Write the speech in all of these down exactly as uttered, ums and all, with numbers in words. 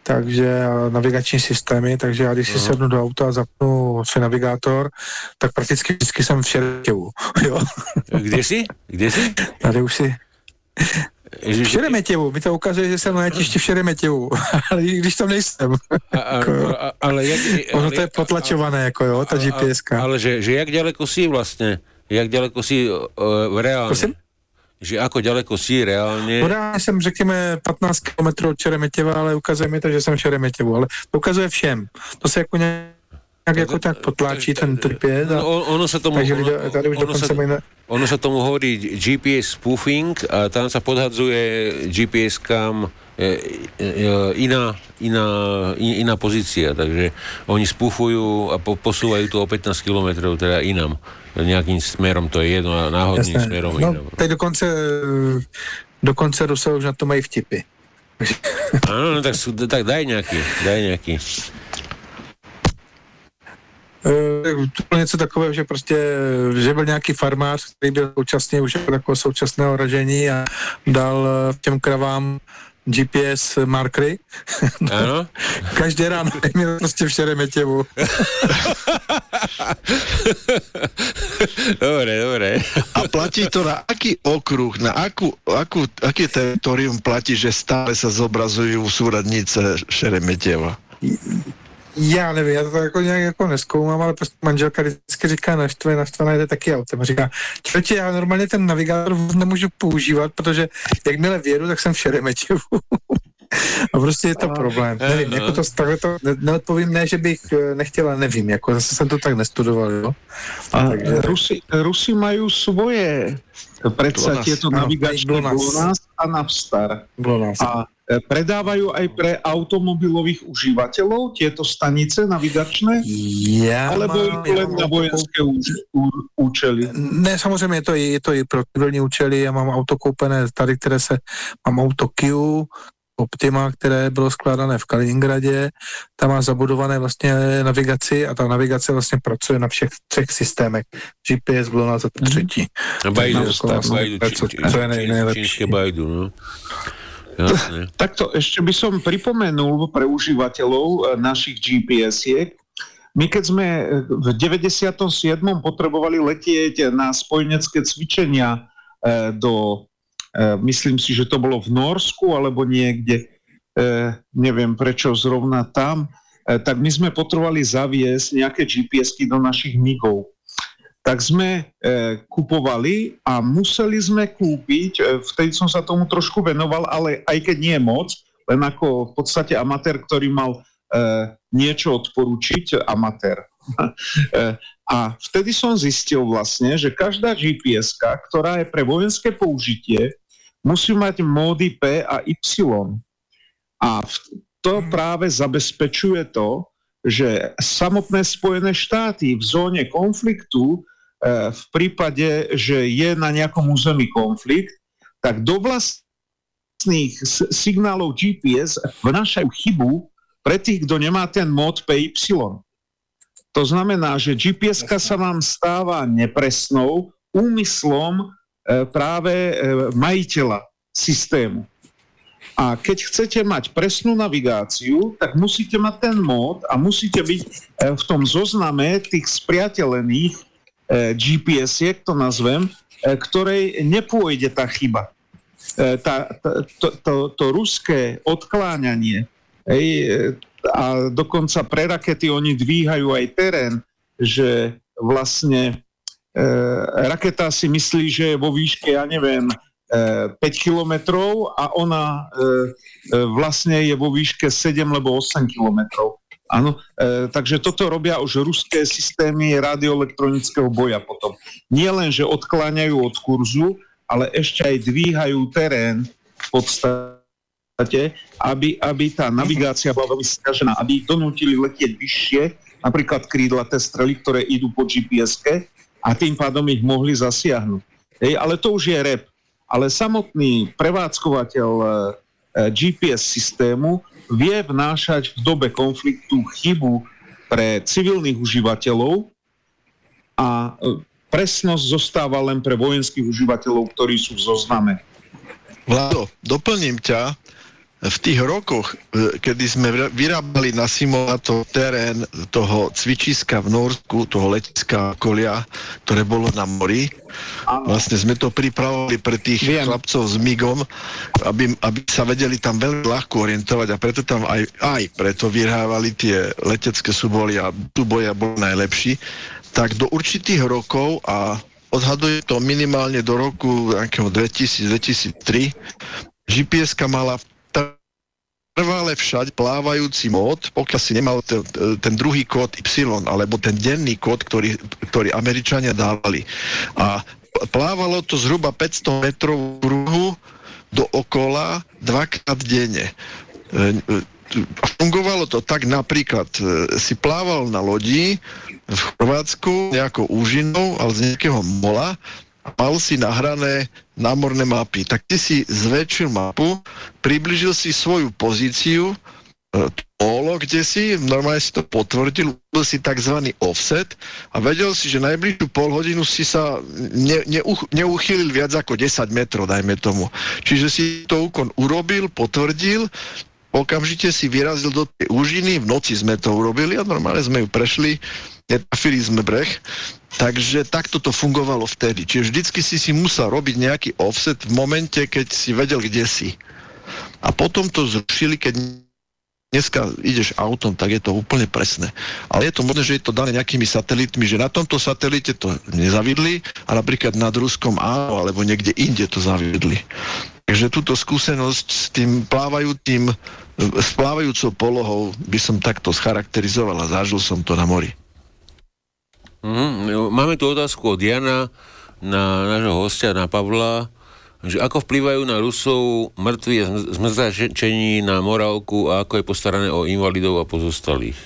takže navigační systémy, takže já když si uh-huh. sednu do auta a zapnu si navigátor, tak prakticky vždycky jsem v Šeremetěvu. Jo? Kde jsi? Kde jsi? Tady už si... V Šeremetěvu, mi to ukazuje, že jsem na letišti v Šeremetěvu, ale i když tam nejsem. A, a, a, ale jak, ono to je potlačované, jako jo, ta G P S ka. Ale že, že jak ďaleko si vlastně? Jak ďaleko si uh, reálně? Prosím? Že ako ďaleko si reálně? No reálně jsem, řekněme, patnáct kilometrů od Šeremetěva, ale ukazuje mi to, že jsem v Šeremetěvu, ale to ukazuje všem. To se jako nějak tak jako tak potláčí ten trpět. A... No, ono sa tomu, ono, tady už ono, sa, na... ono sa tomu hovorí G P S spoofing a tam sa podhadzuje G P S kam e, e, iná, iná, iná pozícia, takže oni spúfujú a po, posúvajú to o pätnásť kilometrov, teda inám. Nejakým smerom, to je jedno, náhodným Jasné. smerom no, inám. Teď dokonce, dokonce Rusové už na to mají vtipy. Áno, no, tak, tak daj nejaký, daj nejaký. To bylo něco takového, že prostě, že byl nějaký farmář, který byl současně už jako současného ražení a dal těm kravám G P S markery. Ano. Každé ráno měl prostě v Šeremetěvu. Dobre, dobre. A platí to na aký okruh, na akú, akú, aký teritorium platí, že stále sa zobrazujú súradnice Šeremetěva? Já nevím, já to tak jako nějak jako nezkoumám, ale prostě manželka vždycky říká naštve, naštvaná jde taky autem. A říká, člověče, já normálně ten navigátor nemůžu používat, protože jakmile vědu, tak jsem v Šeremetěvu. A prostě je to problém. Nevím, jako to, takhle to ne, neodpovím, ne, že bych nechtěla, nevím, jako zase jsem to tak nestudoval, jo. A takže... Rusi, Rusi majú svoje predsa tieto navigačné GLONASS a Navstar. GLONASS. A predávajú aj pre automobilových užívateľov tieto stanice navigačné? Já alebo mám, len na vojenské účely? Ne, samozřejmě je to, je to i pro civilní účely. Já mám auto koupené tady, které se, mám auto Kia Optima, které bylo skládané v Kaliningradě. Tam má zabudované vlastně navigaci a ta navigace vlastně pracuje na všech třech systémech. G P S, GLONASS a to třetí. Baidu, čínske Baidu, no. Jasne. Takto ešte by som pripomenul pre užívateľov našich G P S-iek. My keď sme v deväťdesiatom siedmom potrebovali letieť na spojenecké cvičenia do, myslím si, že to bolo v Norsku alebo niekde, neviem prečo zrovna tam, tak my sme potrebovali zaviesť nejaké G P S-ky do našich migov. Tak sme e, kupovali a museli sme kúpiť, e, vtedy som sa tomu trošku venoval, ale aj keď nie moc, len ako v podstate amatér, ktorý mal e, niečo odporučiť, amatér. e, a vtedy som zistil vlastne, že každá G P S-ka, ktorá je pre vojenské použitie, musí mať módy P a Y. A to práve zabezpečuje to, že samotné Spojené štáty v zóne konfliktu v prípade, že je na nejakom území konflikt, tak do vlastných signálov G P S vnášajú chybu pre tých, kto nemá ten mód P Y. To znamená, že G P S-ka sa vám stáva nepresnou úmyslom práve majiteľa systému. A keď chcete mať presnú navigáciu, tak musíte mať ten mód a musíte byť v tom zozname tých spriateľených G P S-iek, to nazvem, ktorej nepôjde tá chyba. Tá, tá, to, to, to ruské odkláňanie, hej, a dokonca pre rakety oni dvíhajú aj terén, že vlastne e, raketa si myslí, že je vo výške, ja neviem, päť kilometrov a ona e, vlastne je vo výške sedem alebo osem kilometrov. Áno, e, takže toto robia už ruské systémy radioelektronického boja potom. Nie len, že odkláňajú od kurzu, ale ešte aj dvíhajú terén v podstate, aby, aby tá navigácia bola veľmi stiažená, aby ich donútili letieť vyššie, napríklad krídlaté strely, ktoré idú po G P S-ke a tým pádom ich mohli zasiahnuť. Hej, ale to už je rep. Ale samotný prevádzkovateľ G P S systému vie vnášať v dobe konfliktu chybu pre civilných užívateľov a presnosť zostáva len pre vojenských užívateľov, ktorí sú v zozname. Vlado, doplním ťa. v tých rokoch, kedy sme vyrábali na simulátor terén toho cvičiska v Norsku, toho letiska kolia, ktoré bolo na mori, vlastne sme to pripravovali pre tých Viem. chlapcov s migom, aby, aby sa vedeli tam veľmi ľahko orientovať a preto tam aj, aj preto vyhrávali tie letecké súboje a súboje bol najlepší, tak do určitých rokov a odhaduje to minimálne do roku dvetisíc dvetisíctri. gé pé eska mala trvále všade plávajúci mód, pokiaľ si nemal ten, ten druhý kód Y, alebo ten denný kód, ktorý, ktorý Američania dávali. A plávalo to zhruba päťsto metrov kruhu dookola dvakrát denne. Fungovalo to tak, napríklad si plával na lodi v Chorvátsku nejakou úžinou, ale z nejakého mola a mal si nahrané námorné mapy. Tak ty si zväčšil mapu, približil si svoju pozíciu, polo, kde si, normálne si to potvrdil, urobil si tzv. Offset a vedel si, že najbližšiu pol hodinu si sa ne, neuch, neuchýlil viac ako desať metrov, dajme tomu. Čiže si to úkon urobil, potvrdil, okamžite si vyrazil do tej úžiny, v noci sme to urobili a normálne sme ju prešli, netrafili sme breh, takže takto to fungovalo vtedy. Čiže vždycky si si musel robiť nejaký offset v momente, keď si vedel, kde si. A potom to zrušili, keď dneska ideš autom, tak je to úplne presné. Ale je to možné, že je to dané nejakými satelitmi, že na tomto satelite to nezavidli a napríklad nad Ruskom áno, alebo niekde inde to zavidli. Takže túto skúsenosť s tým plávajúcim, s plávajúcou polohou by som takto scharakterizoval a zažil som to na mori. Mm, máme tu otázku od Jana na nášho hostia, na Pavla, že ako vplyvajú na Rusov mŕtvi a zmrzačení na morálku a ako je postarané o invalidov a pozostalých?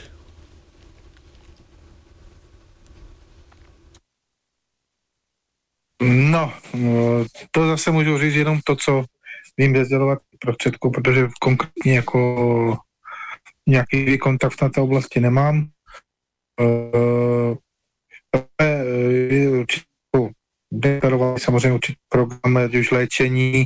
No, to zase můžu říct jenom to, co vím ze sdělovat prostředku, protože konkrétně jako nějaký kontakt na té oblasti nemám. Je určitou deklarovali samozřejmě určitý program, ať už léčení,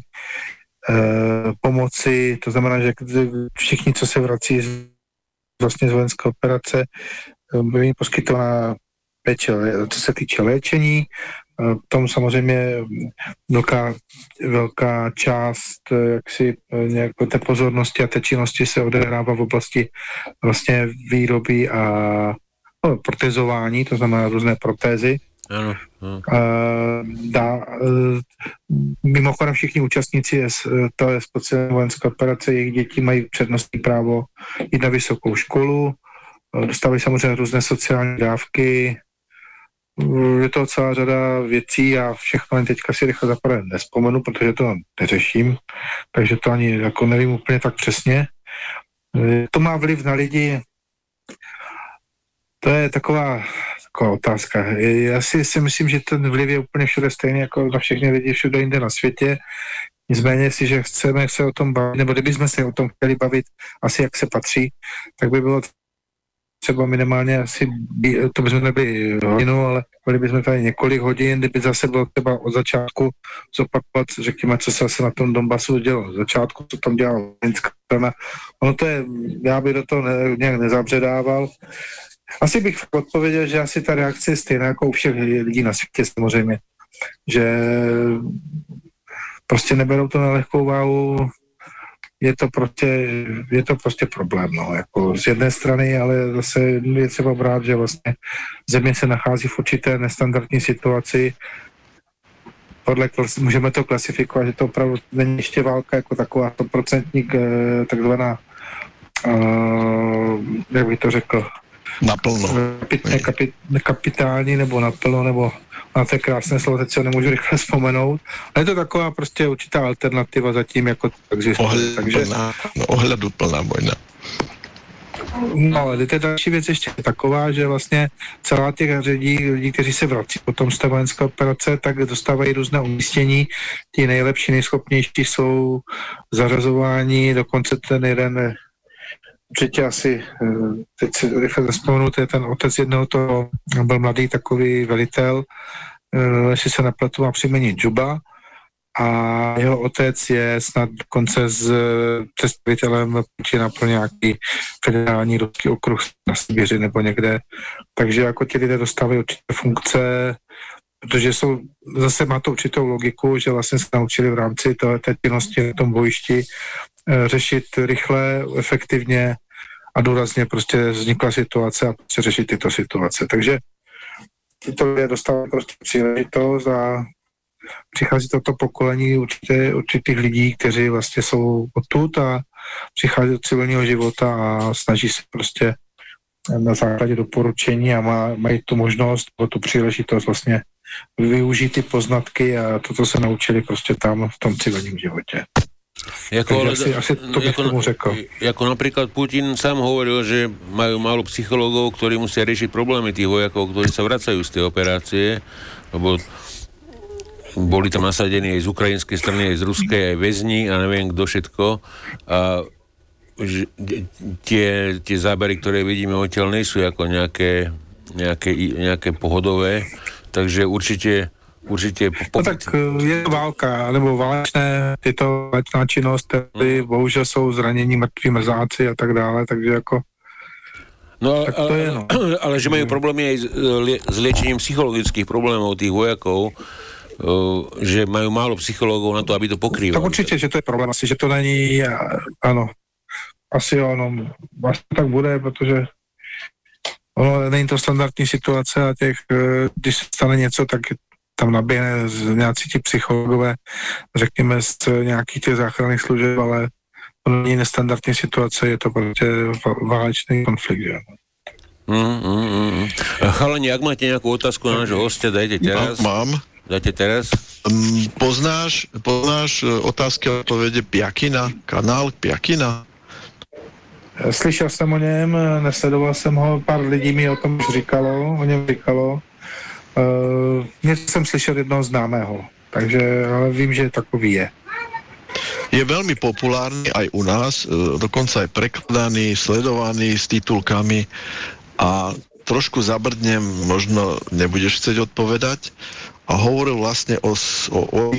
pomoci, to znamená, že všichni, co se vrací z, vlastně z vojenské operace, by jim poskytovaná péče, co se týče léčení. K tomu samozřejmě velká, velká část jaksi nějaké té pozornosti a té činnosti se odehrává v oblasti vlastně výroby a no, protezování, to znamená různé protézy. Ano, ano. Dá, mimochodem všichni účastníci to je speciální vojenské operace, jejich děti mají přednostní právo jít na vysokou školu, dostávají samozřejmě různé sociální dávky, je to celá řada věcí a všechno teďka si rychle zaprvé nespomenu, protože to neřeším, takže to ani jako nevím úplně tak přesně. To má vliv na lidi, to je taková, taková otázka. Já si, si myslím, že ten vliv je úplně všude stejný jako na všechny lidi všude jinde na světě. Nicméně, jestliže chceme se o tom bavit, nebo kdybychom se o tom chtěli bavit asi jak se patří, tak by bylo třeba minimálně asi, to bychom nebyli hodinu, ale byli bychom tady několik hodin, kdyby zase bylo třeba od začátku zopakovat, řekněme, co se asi na tom Donbasu dělo od začátku, co tam dělala vojenská strana. Ono to je, já bych do toho ne, nějak nezabředával. Asi bych odpověděl, že asi ta reakce je stejná jako u všech lidí na světě samozřejmě, že prostě neberou to na lehkou váhu, je to prostě, je to prostě problém, no, jako z jedné strany, ale zase je třeba brát, že vlastně země se nachází v určité nestandardní situaci, podle, můžeme to klasifikovat, že to opravdu není ještě válka jako taková stoprocentní takzvaná, uh, jak bych to řekl, naplno. Kapit, kapitální nebo naplno, nebo na té krásné slovo, teď se nemůžu rychle vzpomenout. Ale je to taková prostě určitá alternativa zatím, jako existuje. Takže no, ohleduplná vojna. No, ale to je další věc ještě taková, že vlastně celá těch lidí, lidí, kteří se vrací potom z té vojenské operace, tak dostávají různé umístění. Ti nejlepší, nejschopnější jsou zařazováni, dokonce ten jeden určitě asi, teď si rychle vzpomenu, to je ten otec jednoho, to byl mladý takový velitel, jestli se nepletu, má příjmení Džuba, a jeho otec je snad dokonce s představitelem Putina pro nějaký federální ruský okruh na Sibiři nebo někde. Takže jako ti lidé dostávají určité funkce, protože jsou, zase má to určitou logiku, že vlastně se naučili v rámci té činnosti na tom bojišti řešit rychle, efektivně a důrazně prostě vznikla situace a prostě řešit tyto situace. Takže tyto lidé dostávají prostě příležitost a přichází toto pokolení určitě, určitých lidí, kteří vlastně jsou odtud a přichází do civilního života a snaží se prostě na základě doporučení a má, mají tu možnost, tu příležitost vlastně využít ty poznatky a toto se naučili prostě tam v tom civilním životě. Jako, ale, asi, asi to bych jako, tomu řekl. Ako napríklad Putin sám hovoril, že majú málo psychológov, ktorí musia riešiť problémy tých vojakov, ktorí sa vracajú z tej operácie, lebo boli tam nasadení aj z ukrajinskej strany, aj z ruskej, aj väzni a neviem kto všetko. A že, tie, tie zábery, ktoré vidíme odtiaľ, nie sú ako nejaké, nejaké, nejaké pohodové, takže určite Určitě. No tak je to válka, nebo válečné, je to válečná činnost, tady hmm. bohužel jsou zranění, mrtví, mrzáci a tak dále, takže jako... No, tak to ale, je, no. ale že majú problémy aj s, s liečením psychologických problémov tých vojakov, že majú málo psychológov na to, aby to pokrývali. Tak určitě, že to je problém, asi, že to není, ano, asi jo, no, vlastně tak bude, protože ono není to standardní situace a těch, když se stane něco, tak tam naběhne z nějací ti psychologové, řekněme z nějakých těch záchranných služeb, ale to není nestandardní situace, je to prostě válečný konflikt. Že? Mm, mm, mm. Chalani, ak máte nejakú otázku na nášho hostia, dajte teraz. Mám. Dajte teraz. Um, poznáš, poznáš otázky a odpovede Pjakina, kanál Pjakina? Slyšel jsem o něm, nesledoval jsem ho, pár lidí mi o tom už říkalo, o něm říkalo. Uh, něco jsem slyšel jednoho známého, takže ale vím, že takový je. Je veľmi populárny aj u nás, dokonca aj prekladaný, sledovaný s titulkami a trošku zabrdnem, možno nebudeš chcieť odpovedať, a hovoril vlastne o, o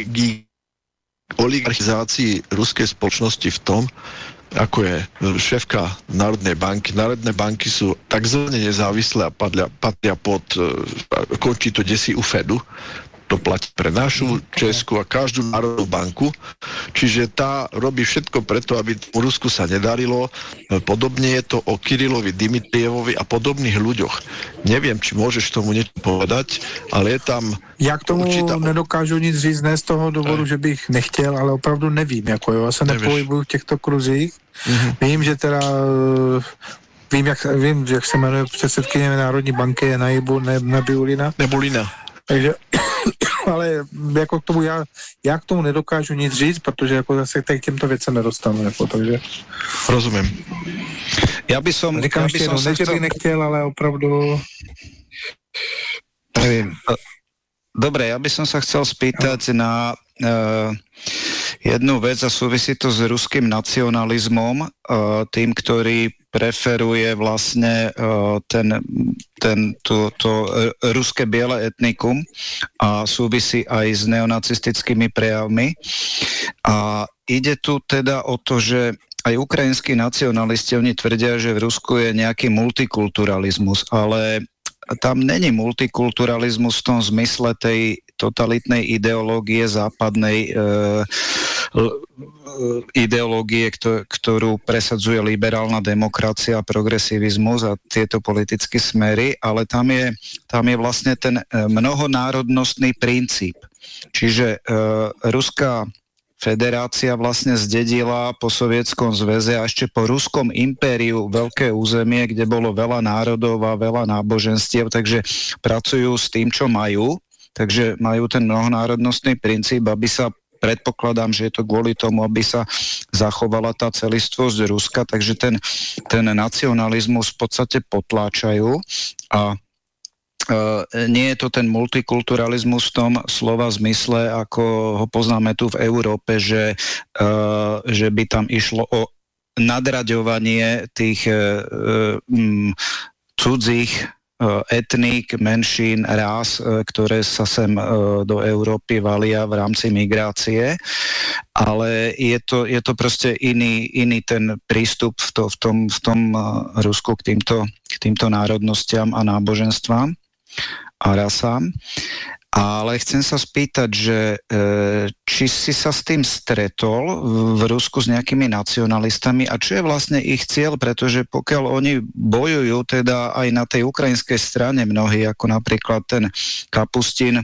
oligarchizácii ruskej spoločnosti v tom, ako je šéfka Národnej banky. Národné banky sú takzvané nezávislé a patria, patria pod, končí to desi u Fedu. To platí pre našu, Česku a každú národnú banku. Čiže tá robí všetko preto, aby v Rusku sa nedarilo. Podobne je to o Kirilovi, Dimitrievovi a podobných ľuďoch. Neviem, či môžeš tomu niečo povedať, ale je tam... Já k tomu určitá... nedokážu nic říct, ne z toho důvodu, ne. že bych nechtěl, ale opravdu nevím. Jako jo. Já se nepohybuju v těchto kruzích. Mm-hmm. Vím, že teda... Vím, jak, vím, jak se jmenuje předsedkyně Národní banky, je Najibu, ne, Nebulina. Nebulina. Takže, ale jako k tomu já, já k tomu nedokážu nic říct, protože jako zase k těmto věcem nedostanu, jako, takže... Rozumím. Já by som... Říkám ja ještě jednou, ne, že bych nechtěl, ale opravdu... Nevím. Dobre, ja by som sa chcel spýtať no. na uh, jednu vec a súvisí to s ruským nacionalizmom, uh, tým, ktorý preferuje vlastne uh, ten, ten, to, to ruské biele etnikum a súvisí aj s neonacistickými prejavmi. A ide tu teda o to, že aj ukrajinskí nacionalisti, oni tvrdia, že v Rusku je nejaký multikulturalizmus, ale tam není multikulturalizmus v tom zmysle tej totalitnej ideológie západnej e, ideológie, ktorú presadzuje liberálna demokracia, progresivizmus a tieto politické smery, ale tam je, tam je vlastne ten mnohonárodnostný princíp. Čiže e, ruská federácia vlastne zdedila po Sovietskom zväze a ešte po Ruskom impériu veľké územie, kde bolo veľa národov a veľa náboženstiev, takže pracujú s tým, čo majú, takže majú ten mnohonárodnostný princíp, aby sa, predpokladám, že je to kvôli tomu, aby sa zachovala tá celistvosť Ruska, takže ten, ten nacionalizmus v podstate potláčajú a Uh, nie je to ten multikulturalizmus v tom slova zmysle, ako ho poznáme tu v Európe, že, uh, že by tam išlo o nadraďovanie tých uh, um, cudzích etník, menšín, rás, ktoré sa sem do Európy valia v rámci migrácie, ale je to, je to proste iný, iný ten prístup v, to, v, tom, v tom Rusku k týmto, k týmto národnostiam a náboženstvám a rasám. Ale chcem sa spýtať, že e, či si sa s tým stretol v, v Rusku s nejakými nacionalistami a čo je vlastne ich cieľ, pretože pokiaľ oni bojujú teda aj na tej ukrajinskej strane mnohí, ako napríklad ten Kapustin,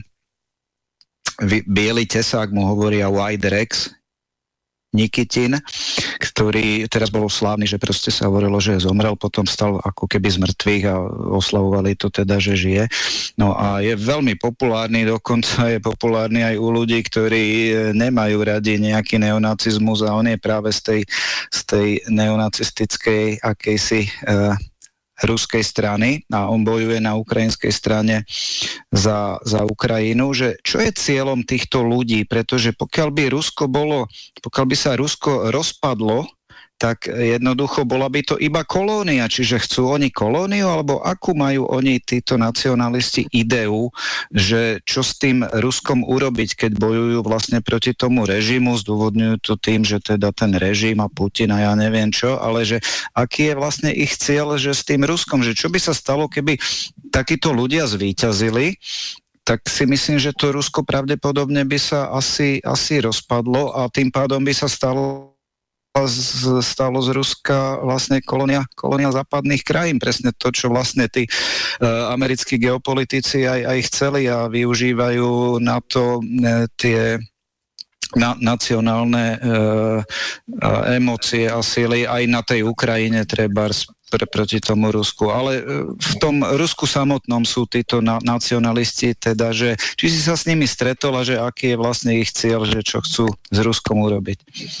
biely tesák mu hovoria White Rex, Nikitin, ktorý teraz bol slávny, že proste sa hovorilo, že zomrel, potom stal ako keby z mŕtvych a oslavovali to teda, že žije. No a je veľmi populárny, dokonca je populárny aj u ľudí, ktorí nemajú radi nejaký neonacizmus a on je práve z tej, z tej neonacistickej akejsi uh, ruskej strany a on bojuje na ukrajinskej strane za, za Ukrajinu, že čo je cieľom týchto ľudí, pretože pokiaľ by Rusko bolo, pokiaľ by sa Rusko rozpadlo, tak jednoducho bola by to iba kolónia, čiže chcú oni kolóniu, alebo akú majú oni, títo nacionalisti, ideu, že čo s tým Ruskom urobiť, keď bojujú vlastne proti tomu režimu, zdôvodňujú to tým, že teda ten režim a Putin a ja neviem čo, ale že aký je vlastne ich cieľ, že s tým Ruskom, že čo by sa stalo, keby takíto ľudia zvíťazili, tak si myslím, že to Rusko pravdepodobne by sa asi, asi rozpadlo a tým pádom by sa stalo stalo z Ruska vlastne kolónia, kolónia západných krajín. Presne to, čo vlastne tí uh, americkí geopolitici aj, aj chceli a využívajú na to uh, tie na, nacionálne uh, uh, emócie a síly aj na tej Ukrajine treba pre, proti tomu Rusku. Ale uh, v tom Rusku samotnom sú títo na, nacionalisti, teda, že či si sa s nimi stretol a že aký je vlastne ich cieľ, že čo chcú s Ruskom urobiť.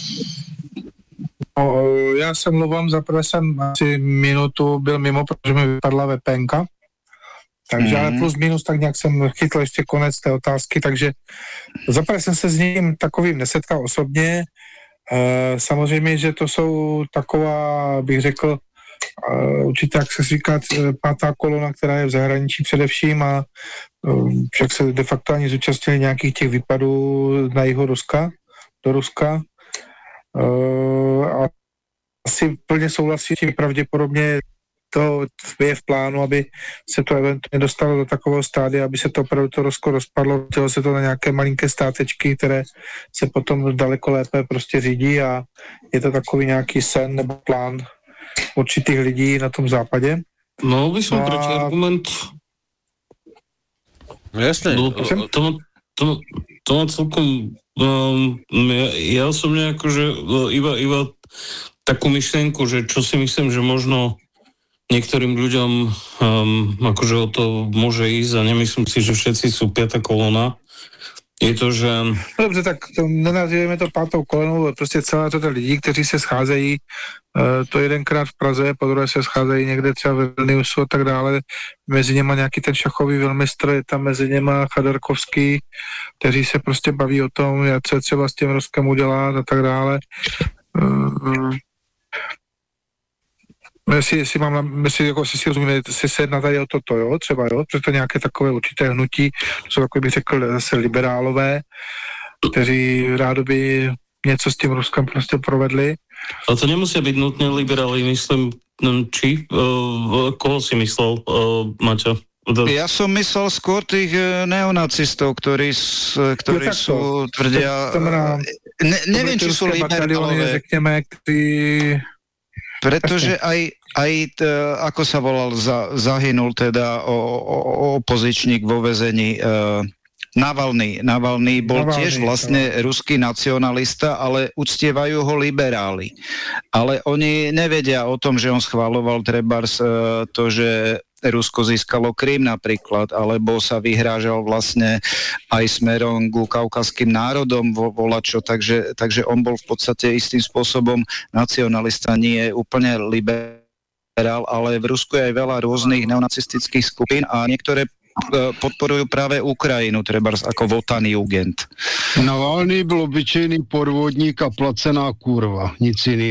No, já se mluvám, zaprvé jsem asi minutu byl mimo, protože mi vypadla VPNka, takže mm. ale plus minus tak nějak jsem chytl ještě konec té otázky, takže zaprvé jsem se s ním takovým nesetkal osobně, e, samozřejmě, že to jsou taková, bych řekl, e, určitě, jak se říká, pátá kolona, která je v zahraničí především a e, však se de facto ani zúčastnili nějakých těch výpadů na jihu Ruska, do Ruska. Uh, a asi plně souhlasím, že pravděpodobně to je v plánu, aby se to eventuálně dostalo do takového stádia, aby se to opravdu to Rusko rozpadlo, chtělo se to na nějaké malinké státečky, které se potom daleko lépe prostě řídí a je to takový nějaký sen nebo plán určitých lidí na tom západě. No, by som no proti a... argument. No jasné. No, to, to, to, to má celkom Um, ja, ja osobne akože iba, iba takú myšlienku, že čo si myslím, že možno niektorým ľuďom um, akože o to môže ísť a nemyslím si, že všetci sú piata kolona. Je to, že... Dobře, tak to nenazývejme to pátou kolonou, prostě celá to lidí, kteří se scházejí, uh, to jedenkrát v Praze, po druhé se scházejí někde třeba ve Vilniusu a tak dále, mezi něma nějaký ten šachový velmistr, je tam mezi něma Chadarkovský, kteří se prostě baví o tom, jak se třeba s tím Ruskem udělat a tak dále. Uh, Jestli, jestli, mám, jestli, jako, jestli si rozumíme, jestli se jedná tady o toto, jo, třeba, jo, protože to nějaké takové určité hnutí, to jsou takové, bych řekl, zase liberálové, kteří rádoby něco s tím Ruskem prostě provedli. A to nemusia byť nutne liberáli, myslím, či? Uh, koho si myslel, uh, Maťo? Ja som myslel skôr tých neonacistov, ktorí, ktorí ja, sú, tvrdia... To, to ne, neviem, či sú liberálové. Řekněme, ktorí... Pretože aj, aj t, ako sa volal, za, zahynul teda o, o, opozičník vo väzení uh, Navalny. Navalny bol Navalny, tiež vlastne to... ruský nacionalista, ale uctievajú ho liberáli. Ale oni nevedia o tom, že on schváľoval trebárs uh, to, že Rusko získalo Krym napríklad, alebo sa vyhrážal vlastne aj smerom ku kaukaským národom vo, volačo, takže, takže on bol v podstate istým spôsobom nacionalista, nie je úplne liberál, ale v Rusku je aj veľa rôznych neonacistických skupín a niektoré podporujú práve Ukrajinu, trebárs ako Wotan Jugend. Navalny byl obyčejný podvodník a placená kurva, nic iného.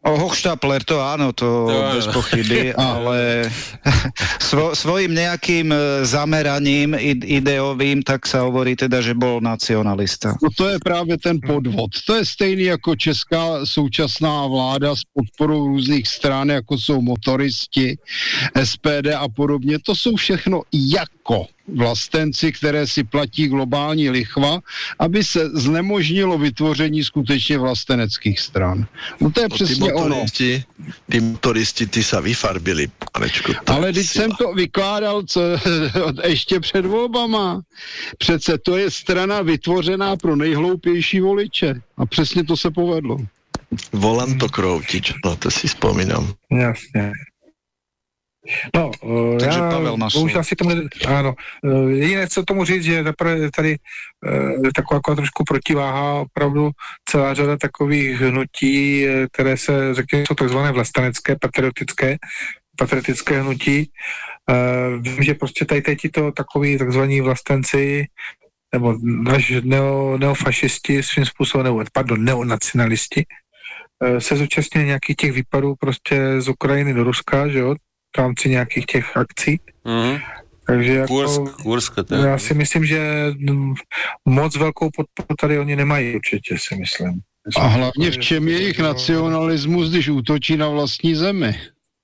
O, Hochstapler, to áno, to, to bez pochyby, ale svo, svojim nejakým zameraním ideovým, tak sa hovorí teda, že bol nacionalista. No to je právě ten podvod. To je stejný jako česká současná vláda s podporou různých stran, jako jsou motoristi, S P D a podobně. To jsou všechno jako vlastenci, které si platí globální lichva, aby se znemožnilo vytvoření skutečně vlasteneckých stran. No to je no, přesně ono. Ty motoristi, ty se vyfarbili, panečku. Ale když jsem to vykládal co, ještě před volbama. Přece to je strana vytvořená pro nejhloupější voliče. A přesně to se povedlo. Volant to Kroutič, no to si vzpomínám. Jasně. No, takže já Pavel bohužel si tomu, ano, jediné, co tomu říct, že je tady taková, taková trošku protiváha, opravdu celá řada takových hnutí, které se, řekněme, jsou takzvané vlastenecké, patriotické, patriotické hnutí. Vím, že prostě tady teď to takový takzvaní vlastenci, nebo až neo, neofašisti svým způsobem, nebo, pardon, neonacionalisti, se zúčastnili nějakých těch výpadů prostě z Ukrajiny do Ruska, že jo, v rámci nějakých těch akcí. Mm-hmm. Takže jako, Kursk, Kursk, já si myslím, že moc velkou podporu tady oni nemají určitě, si myslím. A hlavně v čem je jejich nacionalismus, když útočí na vlastní zemi?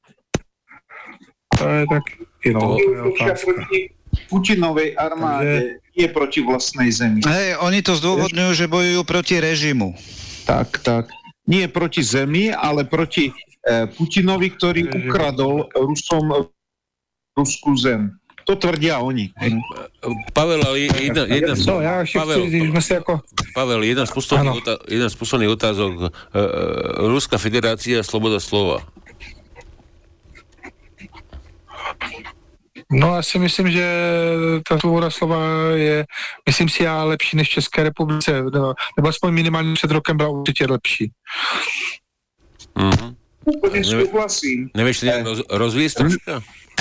To je tak, no, to je Putinovej armáde Takže... je proti vlastnej zemi. Hej, oni to zdôvodňujú, že bojujú proti režimu. Tak, tak. Nie proti zemi, ale proti eh, Putinovi, ktorý režimu. Ukradol Rusom ruskú zem. To tvrdia oni. Pavel, ale jedna, jedna, no, ja Pavel, chci, ako... Pavel, jedna z posledných otá, z posledných otázok. Uh, Ruská federácia, sloboda slova. No já si myslím, že ta svoboda slova je, myslím si, já lepší než v České republice, nebo, nebo aspoň minimálně před rokem byla určitě lepší. Mm-hmm. Úplně souhlasím. Nevíš to nějak roz, rozvíjet troška?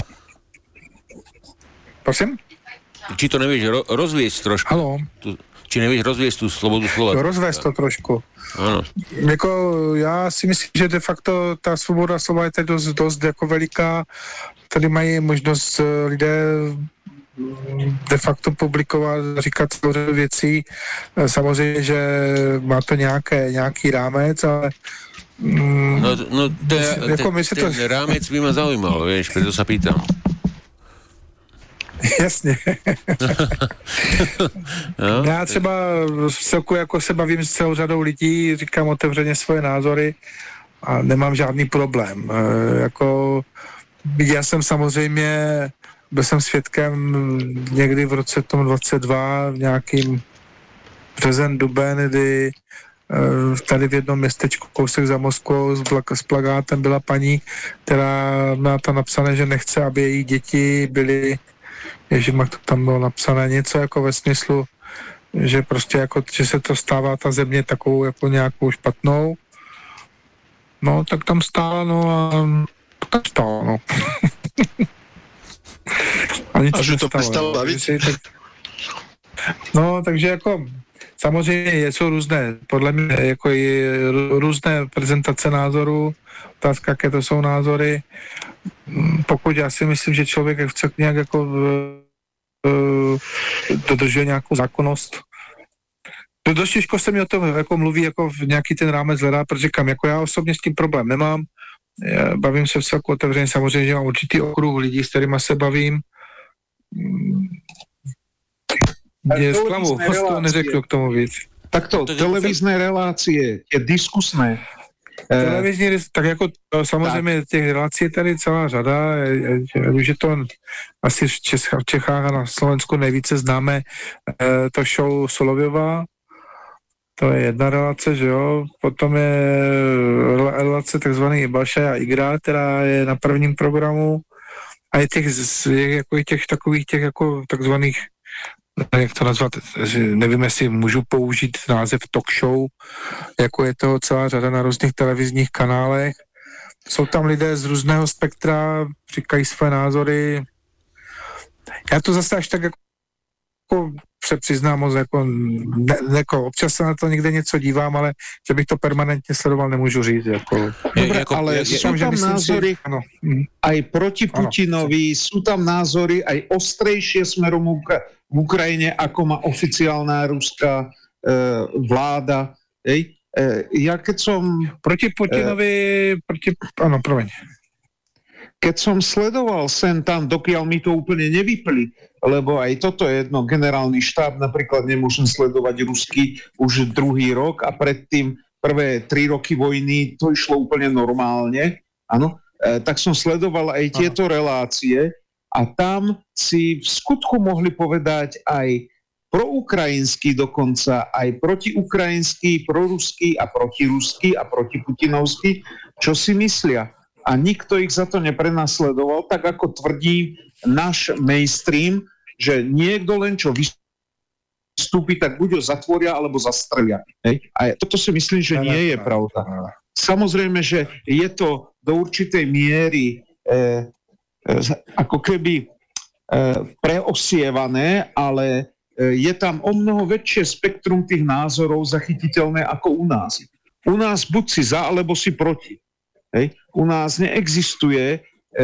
Prosím? Či to nevíš ro, rozvíjet trošku? Haló? Tu, či nevíš rozvíjet tu slobodu slova? To rozvést to trošku. Ano. Jako, já si myslím, že de facto ta svoboda slova je teď dost, dost jako veliká. Tady mají možnost lidé de facto publikovat, říkat celou řadu věcí. Samozřejmě, že má to nějaké, nějaký rámec, ale mm, no, no te, jako te, ten to... rámec by ma zaujímal, vieš, preto sa pýtam. Jasně. no, já třeba v celku jako se bavím s celou řadou lidí, říkám otevřeně svoje názory a nemám žádný problém. E, jako já jsem samozřejmě, byl jsem svědkem někdy v roce tomu dvacet dva v nějakým březen, duben, kdy e, tady v jednom městečku kousek za Moskvou s, s plagátem byla paní, která má tam napsané, že nechce, aby její děti byly, ježimak, to tam bylo napsané něco jako ve smyslu, že prostě jako, že se to stává ta země takovou jako nějakou špatnou. No, tak tam stála, no a tak stálo, no. a nic a že to přestalo bavit? Tak... No, takže jako samozřejmě jsou různé, podle mě jako je různé prezentace názorů, otázka, jaké to jsou názory. Pokud já si myslím, že člověk chce nějak jako uh, dodržuje nějakou zákonnost. To dost těžko se mi o tom jako mluví, jako v nějaký ten rámec hledá, protože kam, jako já osobně s tím problém nemám. Já bavím se v celku otevřeně, samozřejmě, že mám určitý okruh lidí, s kterýma se bavím. Je zklamu, hostu neřeknu k tomu víc. Takto, televizní relácie, je diskusné. Televizní, tak jako samozřejmě tak. Těch relací je tady celá řada, už je to asi v Čechách, v Čechách a na Slovensku nejvíce známe to show Solověva, to je jedna relace, že jo, potom je relace takzvaný Balša a Igra, která je na prvním programu a je těch, je jako těch takových těch jako takzvaných, jak to nazvat, nevím, jestli můžu použít název talk show, jako je toho celá řada na různých televizních kanálech. Jsou tam lidé z různého spektra, říkají své názory. Já to zase až tak jako se přiznám moc, jako, ne, jako, občas se na to někde něco dívám, ale že bych to permanentně sledoval, nemůžu říct. Jako. Dobre, jako, ale je, sú tam názory si, aj proti Putinovi, ano. Sú tam názory aj ostrejšie smerom v Ukrajine, ako má oficiálna ruská e, vláda. Ej? E, ja keď som... Proti Putinovi, e, proti... Áno, promiň. Keď som sledoval sem tam, dokiaľ mi to úplne nevypli, lebo aj toto je jedno, generálny štáb, napríklad nemôžem sledovať ruský už druhý rok a predtým prvé tri roky vojny to išlo úplne normálne, áno, e, tak som sledoval aj tieto relácie a tam si v skutku mohli povedať aj proukrajinský dokonca, aj protiukrajinský, proruský a protiruský a protiputinovský, čo si myslia. A nikto ich za to neprenasledoval, tak ako tvrdí náš mainstream, že niekto len čo vystúpi, tak buď ho zatvoria, alebo zastrelia. Hej? A toto si myslím, že nie je pravda. Samozrejme, že je to do určitej miery eh, ako keby eh, preosievané, ale eh, je tam o mnoho väčšie spektrum tých názorov zachytiteľné ako u nás. U nás buď si za, alebo si proti. Hej. U nás neexistuje e,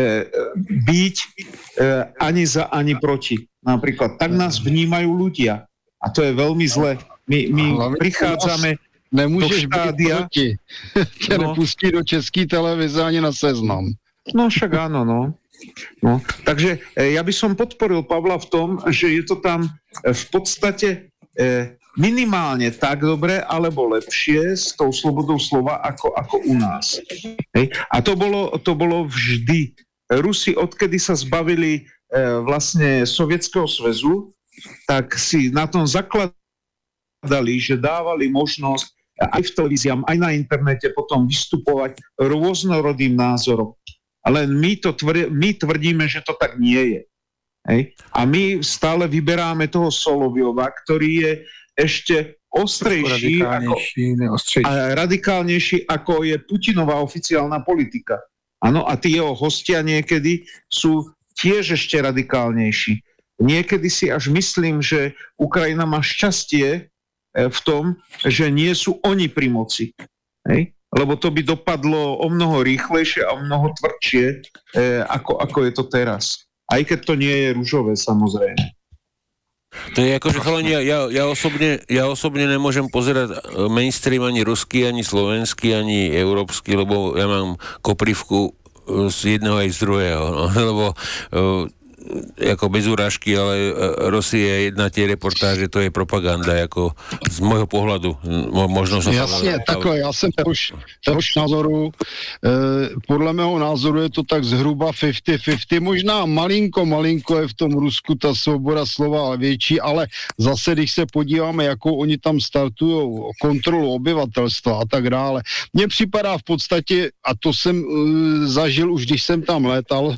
byť e, ani za, ani proti. Napríklad, tak nás vnímajú ľudia. A to je veľmi zle. My, my prichádzame nemôžeš do štádia... Byť proti. Tě no. Nepustí do české televize ani na Seznam. No však áno, no. no. Takže e, ja by som podporil Pavla v tom, že je to tam e, v podstate... E, minimálne tak dobre, alebo lepšie s tou slobodou slova ako, ako u nás. Hej. A to bolo, to bolo vždy. Rusi, odkedy sa zbavili e, vlastne Sovietskeho zväzu, tak si na tom zakladali, že dávali možnosť aj v televíziám, aj na internete potom vystupovať rôznorodým názorom. Ale my, to tvr- my tvrdíme, že to tak nie je. Hej. A my stále vyberáme toho Soloviova, ktorý je ešte ostrejší ako, a radikálnejší, ako je Putinová oficiálna politika. Áno, a tí jeho hostia niekedy sú tiež ešte radikálnejší. Niekedy si až myslím, že Ukrajina má šťastie v tom, že nie sú oni pri moci. Hej? Lebo to by dopadlo o mnoho rýchlejšie a o mnoho tvrdšie, ako, ako je to teraz. Aj keď to nie je ružové, samozrejme. To je ako, že chalani, ja, ja, ja, osobne, ja osobne nemôžem pozerať mainstream ani ruský, ani slovenský, ani európsky, lebo ja mám koprivku z jedného aj z druhého, no, lebo uh, ako bez urážky, ale Rosie je jedna tie reportáže, to je propaganda, ako z môjho pohľadu. Možno som... Jasně, takhle, já jsem tehož, tehož názoru, eh, podle mého názoru je to tak zhruba padesát padesát, možná malinko, malinko je v tom Rusku ta svoboda slova větší, ale zase, když se podíváme, jakou oni tam startují kontrolu obyvatelstva a tak dále, mně připadá v podstatě, a to jsem eh, zažil už, když jsem tam létal,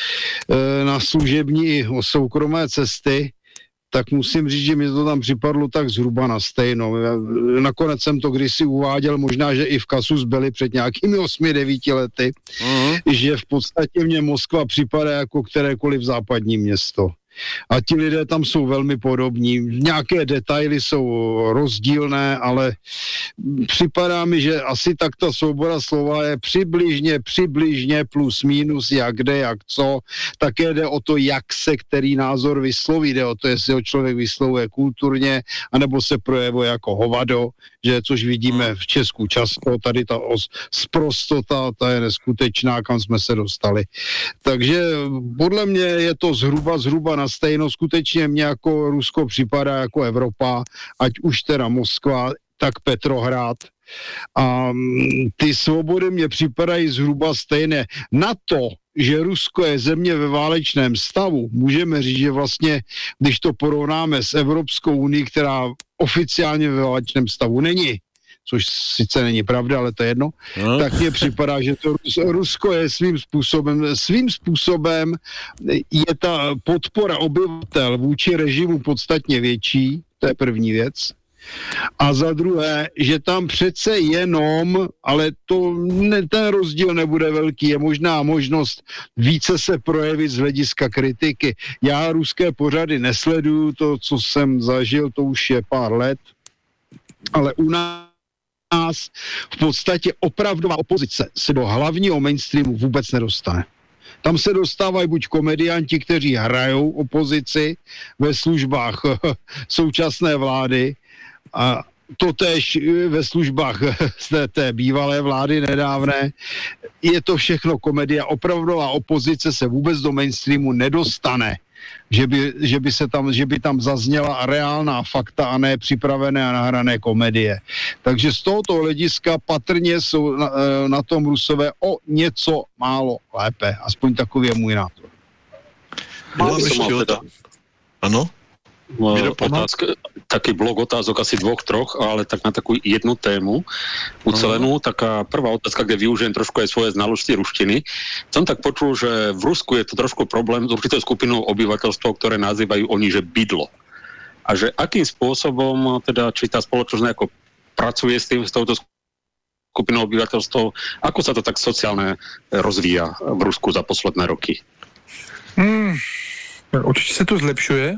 na služební soukromé cesty, tak musím říct, že mi to tam připadlo tak zhruba na stejno. Nakonec jsem to kdysi uváděl, možná, že i v Kasus byli před nějakými osmi devíti lety, uh-huh. že v podstatě mě Moskva připadá jako kterékoliv západní město. A ti lidé tam jsou velmi podobní. Nějaké detaily jsou rozdílné, ale připadá mi, že asi tak ta svoboda slova je přibližně, přibližně plus minus, jak jde, jak co. Také jde o to, jak se který názor vysloví. Jde o to, jestli ho člověk vyslovuje kulturně, anebo se projevuje jako hovado, že což vidíme v Česku často. Tady ta os, sprostota, ta je neskutečná, kam jsme se dostali. Takže podle mě je to zhruba, zhruba na stejno. Skutečně mě jako Rusko připadá jako Evropa, ať už teda Moskva, tak Petrohrad. A ty svobody mě připadají zhruba stejné. Na to, že Rusko je země ve válečném stavu, můžeme říct, že vlastně, když to porovnáme s Evropskou unii, která oficiálně ve válečném stavu není, což sice není pravda, ale to je jedno, no. Tak mně připadá, že to Rusko je svým způsobem, svým způsobem je ta podpora obyvatel vůči režimu podstatně větší, to je první věc. A za druhé, že tam přece jenom, ale to ne, ten rozdíl nebude velký, je možná možnost více se projevit z hlediska kritiky. Já ruské pořady nesleduju, to, co jsem zažil, to už je pár let, ale u nás v podstatě opravdová opozice se do hlavního mainstreamu vůbec nedostane. Tam se dostávají buď komedianti, kteří hrajou opozici ve službách současné vlády, a totéž ve službách té, té bývalé vlády nedávné. Je to všechno komedie. Opravdová opozice se vůbec do mainstreamu nedostane. Že by, že by, se tam, že by tam zazněla reálná fakta a ne připravené a nahrané komedie. Takže z tohoto hlediska patrně jsou na, na tom Rusové o něco málo lépe. Aspoň takový je můj názor. Mám ještě otázku. Ano? Otázka, taký blok otázok, asi dvoch, troch, ale tak na takú jednu tému ucelenú. Taká prvá otázka, kde využijem trošku aj svoje znalosti ruštiny. Som tak počul, že v Rusku je to trošku problém s určitou skupinou obyvateľstva, ktoré nazývajú oni, že bydlo. A že akým spôsobom, teda, či tá spoločnosť nejako pracuje s tým, s touto skupinou obyvateľstva, ako sa to tak sociálne rozvíja v Rusku za posledné roky? Hmm, určitě se to zlepšuje.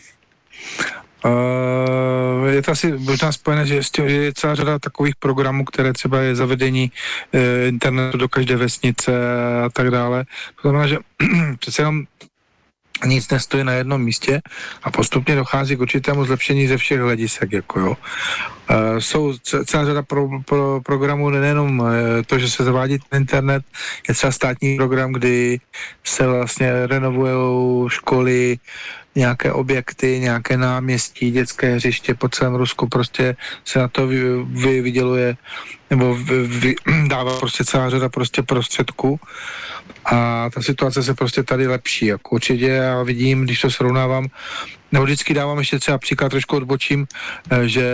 Uh, je to asi možná spojené, že je celá řada takových programů, které třeba je zavedení uh, internetu do každé vesnice a tak dále. To znamená, že přece jenom nic nestojí na jednom místě a postupně dochází k určitému zlepšení ze všech hledisek. Jako jo. Uh, jsou celá řada pro, pro, programů, nejenom uh, to, že se zavádí ten internet, je třeba státní program, kdy se vlastně renovují školy, nějaké objekty, nějaké náměstí, dětské hřiště po celém Rusku, prostě se na to vy, vy, vyděluje nebo vy, vy, dává prostě celá řada prostě prostředků a ta situace se prostě tady lepší, jako určitě já vidím, když to srovnávám, nebo vždycky dávám ještě třeba příklad, trošku odbočím, že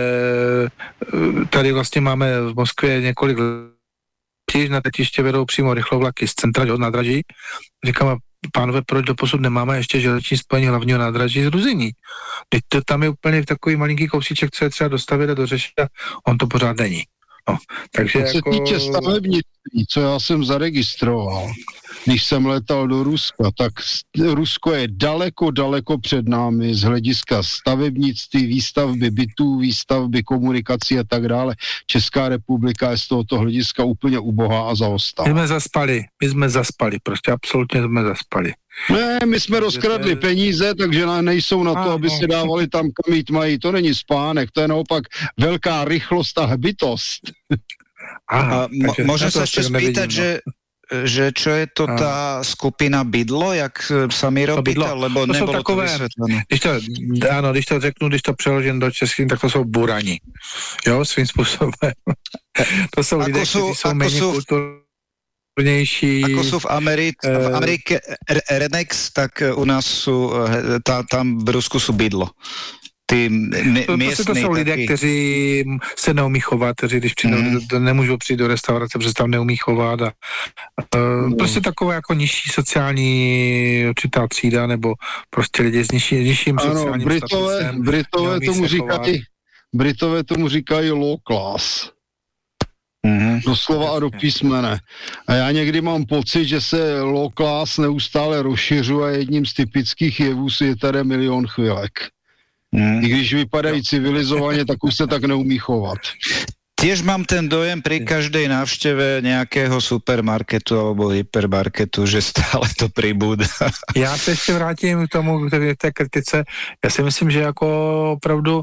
tady vlastně máme v Moskvě několik let, na letiště vedou přímo rychlovlaky z centra od nádraží, říkám, pánové, proč doposud nemáme ještě železniční spojení hlavního nádraží z Ruzyní? Teď to tam je úplně takový malinký kousíček, co je třeba dostavit a dořešit a on to pořád není. No, takže to jako... se týče stavebnictví, co já jsem zaregistroval, když jsem letal do Ruska, tak Rusko je daleko, daleko před námi z hlediska stavebnictví, výstavby bytů, výstavby komunikací a tak dále. Česká republika je z tohoto hlediska úplně ubohá a zaostala. My jsme zaspali, my jsme zaspali, prostě absolutně jsme zaspali. Ne, my jsme rozkradli peníze, takže nejsou na to, aby se dávali tam, kam jít mají. To není spánek, to je naopak velká rychlost a hbitost. Aha, m- môžem sa ešte spýtať, no. že, že čo je to tá skupina bydlo, jak sa Miro pýtal, lebo to nebolo takové, to vysvetlené. Když to, áno, když to řeknu, když to přeložím do českým, tak to jsou burani. Jo, svým způsobem. To jsou lidé, kteří jsou méně kulturnější. Ako sú v, Ameri- v Amerike Renex, tak u nás sú, tá, tam v Rusku sú bydlo. Ty m- to, miestný, to jsou lidé, taký... kteří se neumí chovat, kteří když přijdou, mm. do, nemůžou přijít do restaurace, protože tam neumí chovat a uh, mm. prostě takové jako nižší sociální určitá třída, nebo prostě lidi s nižší, nižším ano, sociálním Britové, statusem. Britové tomu říkají, Britové tomu říkají low class. Mm-hmm. Doslova a do písmene. A já někdy mám pocit, že se low class neustále rozšiřuje a jedním z typických jevů je tady milion chvilek. Mm. I když vypadají civilizovaně, tak už se tak neumí chovat. Tiež mám ten dojem pri každej návšteve nejakého supermarketu alebo hypermarketu, že stále to pribúda. Já se ještě vrátím k tomu, k té kritice. Já si myslím, že jako opravdu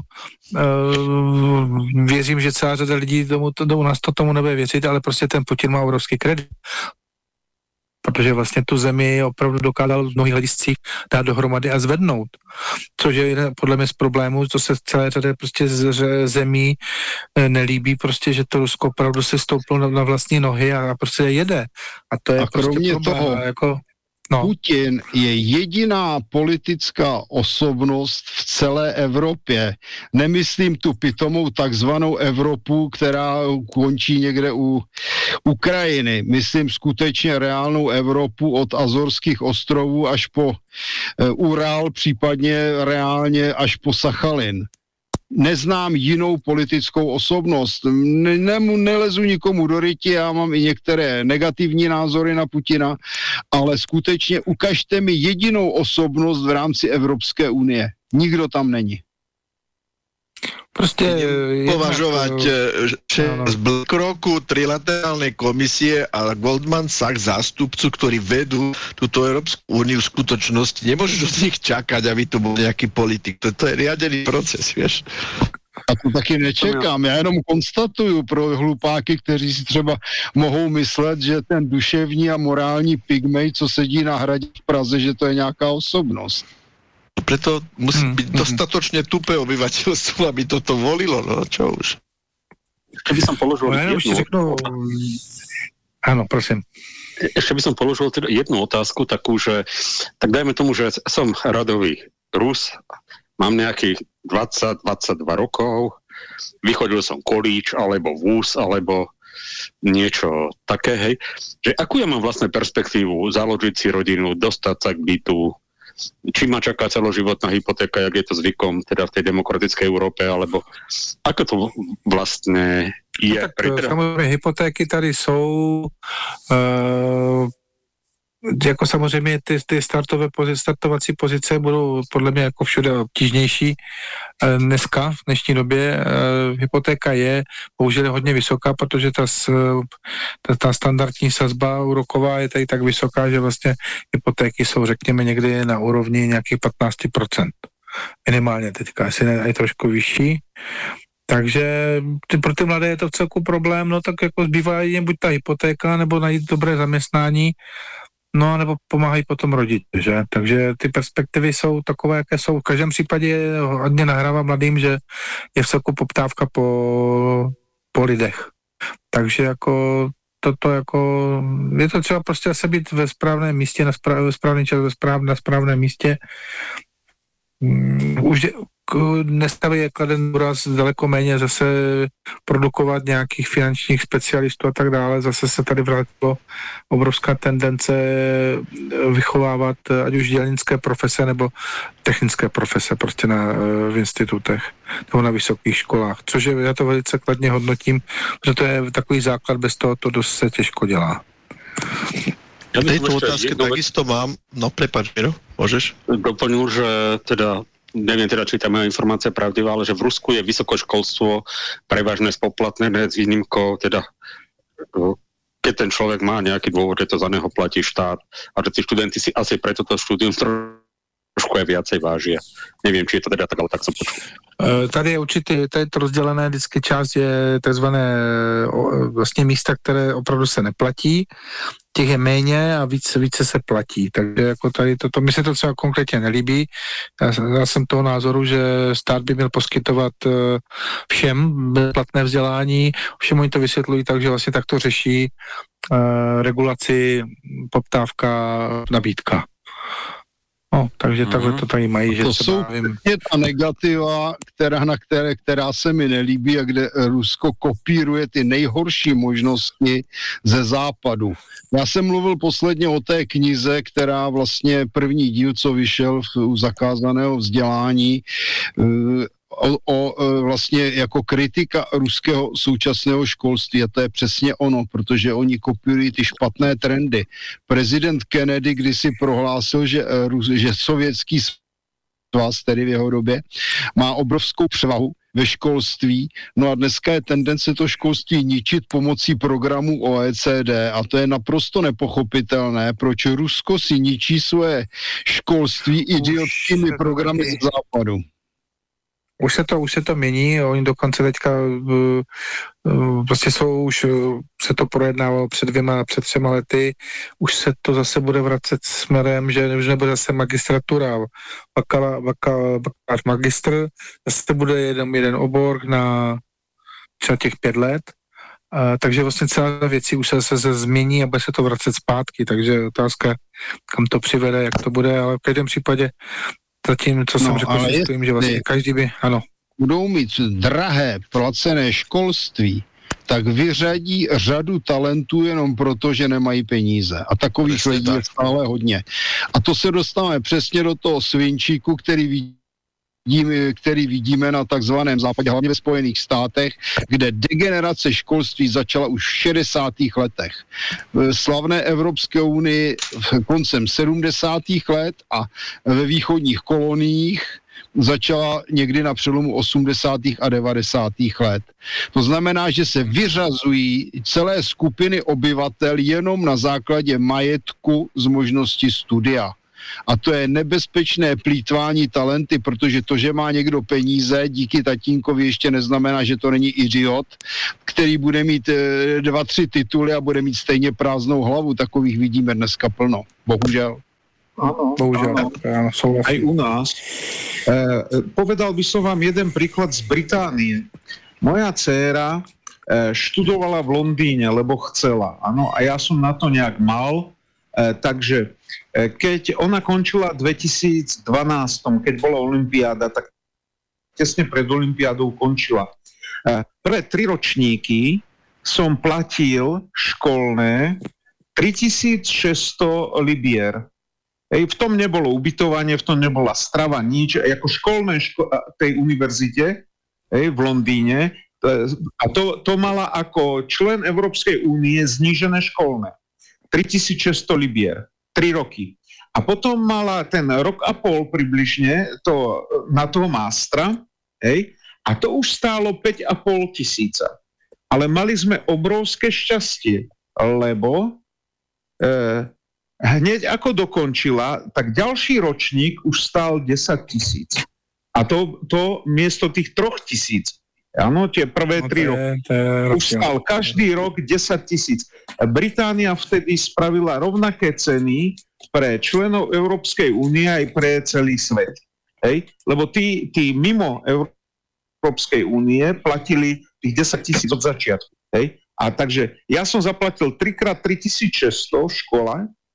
uh, věřím, že celá řada lidí tomu, to, u nás to tomu nebude věřit, ale prostě ten Putin má obrovský kredit. Protože vlastně tu zemi opravdu dokázal v mnohých hlediscích dát dohromady a zvednout. Což je podle mě z problémů, to se celé řadě prostě z zemí nelíbí, prostě, že to Rusko opravdu se stouplo na, na vlastní nohy a prostě jede. A to je a prostě kromě problém. toho, jako, no. Putin je jediná politická osobnost v celé Evropě. Nemyslím tu pitomou takzvanou Evropu, která končí někde u Ukrajiny. Myslím skutečně reálnou Evropu od Azorských ostrovů až po uh, Ural, případně reálně až po Sachalin. neznám jinou politickou osobnost. Ne, ne, nelezu nikomu do ryti, já mám i některé negativní názory na Putina, ale skutečně ukažte mi jedinou osobnost v rámci Evropské unie. Nikdo tam není. Prostě považovať z BlackRocku, trilaterálnej komisie a Goldman Sachs zástupcu, ktorí vedú túto Európsku úniu v skutočnosti. Nemôžeš od nich čakať, aby to bol nejaký politik. To, to je riadený proces, vieš. A to taky nečekám, já jenom konstatuju pro hlupáky, kteří si třeba mohou myslet, že ten duševní a morální pygmej, co sedí na hradě v Praze, že to je nějaká osobnost. Preto musí hmm. byť dostatočne tupé obyvateľstvo, aby toto volilo, no čo už. Ešte by som položil no, jednu řeknu... Áno, prosím. Ešte by som položil teda jednu otázku takú, že tak dajme tomu, že som radový Rus, mám nejakých dvadsať dvadsaťdva rokov, vychodil som kolíč, alebo vúz, alebo niečo také, hej. Že akú ja mám vlastne perspektívu založiť si rodinu, dostať sa k bytu, či ma čaká celoživotná hypotéka, jak je to zvykom teda v tej demokratickej Európe, alebo ako to vlastne je? No tak samozřejmě hypotéky tady jsou, uh, jako samozřejmě ty, ty startové pozice, startovací pozice budou podle mě jako všude obtížnější. Uh, dneska, v dnešní době, uh, hypotéka je bohužel hodně vysoká, protože ta, ta, ta standardní sazba úroková je tady tak vysoká, že vlastně hypotéky jsou, řekněme, někdy na úrovni nějakých patnáct procent. Minimálně teďka, asi je trošku vyšší. Takže ty, pro ty mladé je to v celku problém, no tak jako zbývá jim buď ta hypotéka, nebo najít dobré zaměstnání, no nebo pomáhají potom rodiče, že? Takže ty perspektivy jsou takové, jaké jsou. V každém případě hodně nahrává mladým, že je v celku poptávka po, po lidech. Takže jako toto jako, je to třeba prostě zase být ve správném místě, na správ, ve správný čas, ve správ, na správném místě. Um, už dneska je kladen důraz daleko méně zase produkovat nějakých finančních specialistů a tak dále. Zase se tady vrátilo obrovská tendence vychovávat ať už dělnické profese nebo technické profese prostě na, v institutech nebo na vysokých školách. Což je, já to velice kladně hodnotím, že to je takový základ, bez toho to dost se těžko dělá. Ja tejto otázky takisto mám. No, prepáč, Miro, môžeš? Doplnil, že teda neviem teda, či tá moja informácia je pravdivá, ale že v Rusku je vysokoškolstvo prevažne spoplatnené s výnimkou, teda keď ten človek má nejaký dôvod, že to za neho platí štát a že tí študenti si asi pre toto štúdium trošku aj viacej vážia. Neviem, či je to teda tak, ale tak som počul. Tady je určitě, tady je to rozdělené, vždycky část je takzvané vlastně místa, které opravdu se neplatí, těch je méně a více, více se platí, takže jako tady toto, mi se to třeba konkrétně nelíbí, já, já jsem toho názoru, že stát by měl poskytovat všem bezplatné vzdělání, všem oni to vysvětlují tak, že vlastně takto řeší uh, regulaci, poptávka, nabídka. No, takže mm-hmm. takhle to tady mají, že to třeba, jsou vím... ta negativa, která, na které, která se mi nelíbí a kde Rusko kopíruje ty nejhorší možnosti ze západu. Já jsem mluvil posledně o té knize, která vlastně první díl, co vyšel u zakázaného vzdělání, O, o vlastně jako kritika ruského současného školství, a to je přesně ono, protože oni kopírují ty špatné trendy. Prezident Kennedy kdysi prohlásil, že, že sovětský svaz, tedy v jeho době, má obrovskou převahu ve školství, no a dneska je tendence to školství ničit pomocí programu O E C D a to je naprosto nepochopitelné, proč Rusko si ničí svoje školství idiotskými programy z západu. Už se to, už se to mění, oni dokonce teďka uh, uh, prostě jsou, už uh, se to projednávalo před dvěma, před třema lety, už se to zase bude vracet směrem, že už nebude zase magistratura, bakala, bakala, bakalář magistr, zase bude jeden, jeden obor na třeba těch pět let, uh, takže vlastně celá věci už se zase změní a bude se to vracet zpátky, takže otázka, kam to přivede, jak to bude, ale v každém případě zatím, co jsem no, řekl, že stojím, že vlastně každý by, ano. Budou mít drahé placené školství, tak vyřadí řadu talentů jenom proto, že nemají peníze. A takových lidí tak je stále hodně. A to se dostáváme přesně do toho svinčíku, který který vidíme na takzvaném západě, hlavně ve Spojených státech, kde degenerace školství začala už v šedesátých letech. V slavné Evropské unii koncem sedmdesátých let a ve východních koloniích začala někdy na přelomu osmdesátých a devadesátých let. To znamená, že se vyřazují celé skupiny obyvatel jenom na základě majetku z možnosti studia. A to je nebezpečné plýtvání talenty, protože to, že má někdo peníze díky tatínkovi, ještě neznamená, že to není idiot, který bude mít e, dva, tři tituly a bude mít stejně prázdnou hlavu. Takových vidíme dneska plno. Bohužel. Áno, Bohužel. áno. Áno, Aj u nás. E, povedal by som vám jeden príklad z Británie. Moja dcéra e, študovala v Londýne, lebo chcela. Áno, a ja som na to nejak mal. E, takže e, keď ona končila v dvetisícdvanásť, keď bola olympiáda, tak tesne pred olympiádou končila. E, pre tri ročníky som platil školné tritisícšesťsto libier. Ej, v tom nebolo ubytovanie, v tom nebola strava, nič. Ako školné ško- tej univerzite ej, v Londýne a to, to mala ako člen Európskej únie znížené školné. tritisícšesťsto libier, tri roky. A potom mala ten rok a pol približne to, na toho mástra, ej, a to už stálo päť a pol tisíca. Ale mali sme obrovské šťastie, lebo e, hneď ako dokončila, tak ďalší ročník už stál desať tisíc. A to, to miesto tých troch tisíc. Áno, tie prvé no, tri roky. Už stál každý rok desať tisíc. Británia vtedy spravila rovnaké ceny pre členov Európskej únie aj pre celý svet. Hej? Lebo tí, tí mimo Európskej únie platili tých desať tisíc od začiatku. Hej? A takže ja som zaplatil tri krát tritisícšesťsto v škole,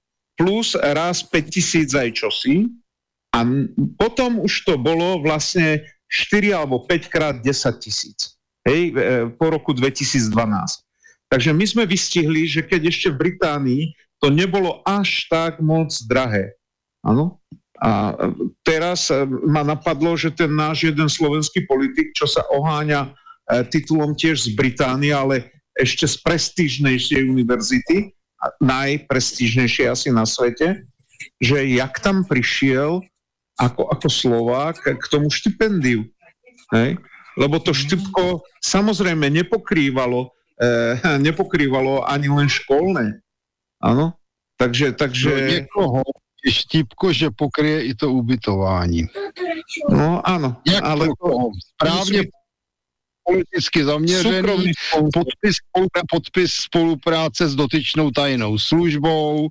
plus raz päť tisíc aj čosi a potom už to bolo vlastne štyri alebo päť krát desať tisíc. Hej, po roku dvetisícdvanásť. Takže my sme vystihli, že keď ešte v Británii to nebolo až tak moc drahé. Áno? A teraz ma napadlo, že ten náš jeden slovenský politik, čo sa oháňa titulom tiež z Británie, ale ešte z prestížnejšej univerzity, najprestížnejšie asi na svete, že jak tam prišiel ako, ako Slovák k tomu štipendiu. Hej? Lebo to štipko samozrejme nepokrývalo, eh, nepokrývalo ani len školné. Áno? Takže... takže... No, niekoho je štipko, že pokrie i to ubytování. No áno. Jak ale to správne politicky zaměřený, podpis, podpis spolupráce s dotyčnou tajnou službou,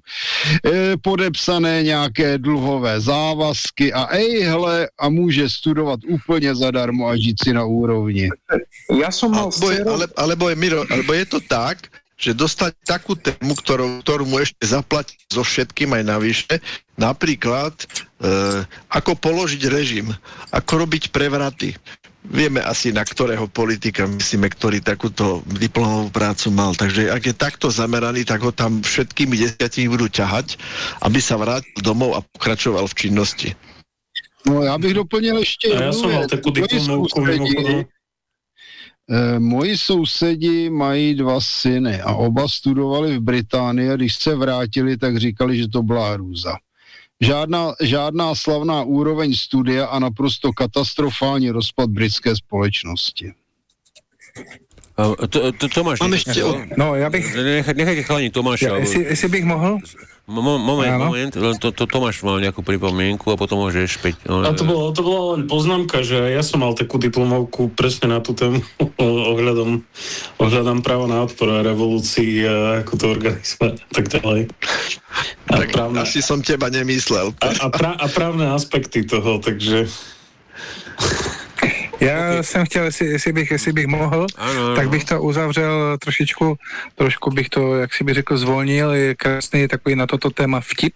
e, podepsané nějaké dluhové závazky a ejhle, a může studovat úplně zadarmo a žít si na úrovni. Ja som mal... Alebo je, ale, alebo, je, Miro, alebo je to tak, že dostať takú tému, ktorú, ktorú mu ešte zaplatiť so všetkým aj navyše, napríklad e, ako položiť režim, ako robiť prevraty. Vieme asi, na ktorého politika myslíme, ktorý takúto diplomovú prácu mal. Takže ak je takto zameraný, tak ho tam všetkými desiatimi budú ťahať, aby sa vrátil domov a pokračoval v činnosti. No já bych doplnil ještě... A já jsem mal takú diplomovku mimochodom. Moji sousedi mají dva syny a oba studovali v Británii a když se vrátili, tak říkali, že to byla hrůza. Žádná, žádná slavná úroveň studia a naprosto katastrofální rozpad britské společnosti. To, to, Tomáš, Mám ještě, no, já bych... Nechaj, nechajte chalani Tomáša. Ja, jestli, jestli bych mohl? Mo, moment, ano. moment, to, to Tomáš mal nejakú pripomienku a potom môžeš späť. No, a to, bolo, to bola len poznámka, že ja som mal takú diplomovku presne na tú tému ohľadom, ohľadom práva na odpor a revolúcii a ako to organizovať a tak ďalej. A tak právne, asi som teba nemyslel. A, a, pra, a právne aspekty toho, takže... Já okay. jsem chtěl, jestli, jestli, bych, jestli bych mohl, ano, tak bych to uzavřel trošičku, trošku bych to, jak si bych řekl, zvolnil. Je krásný takový na toto téma vtip,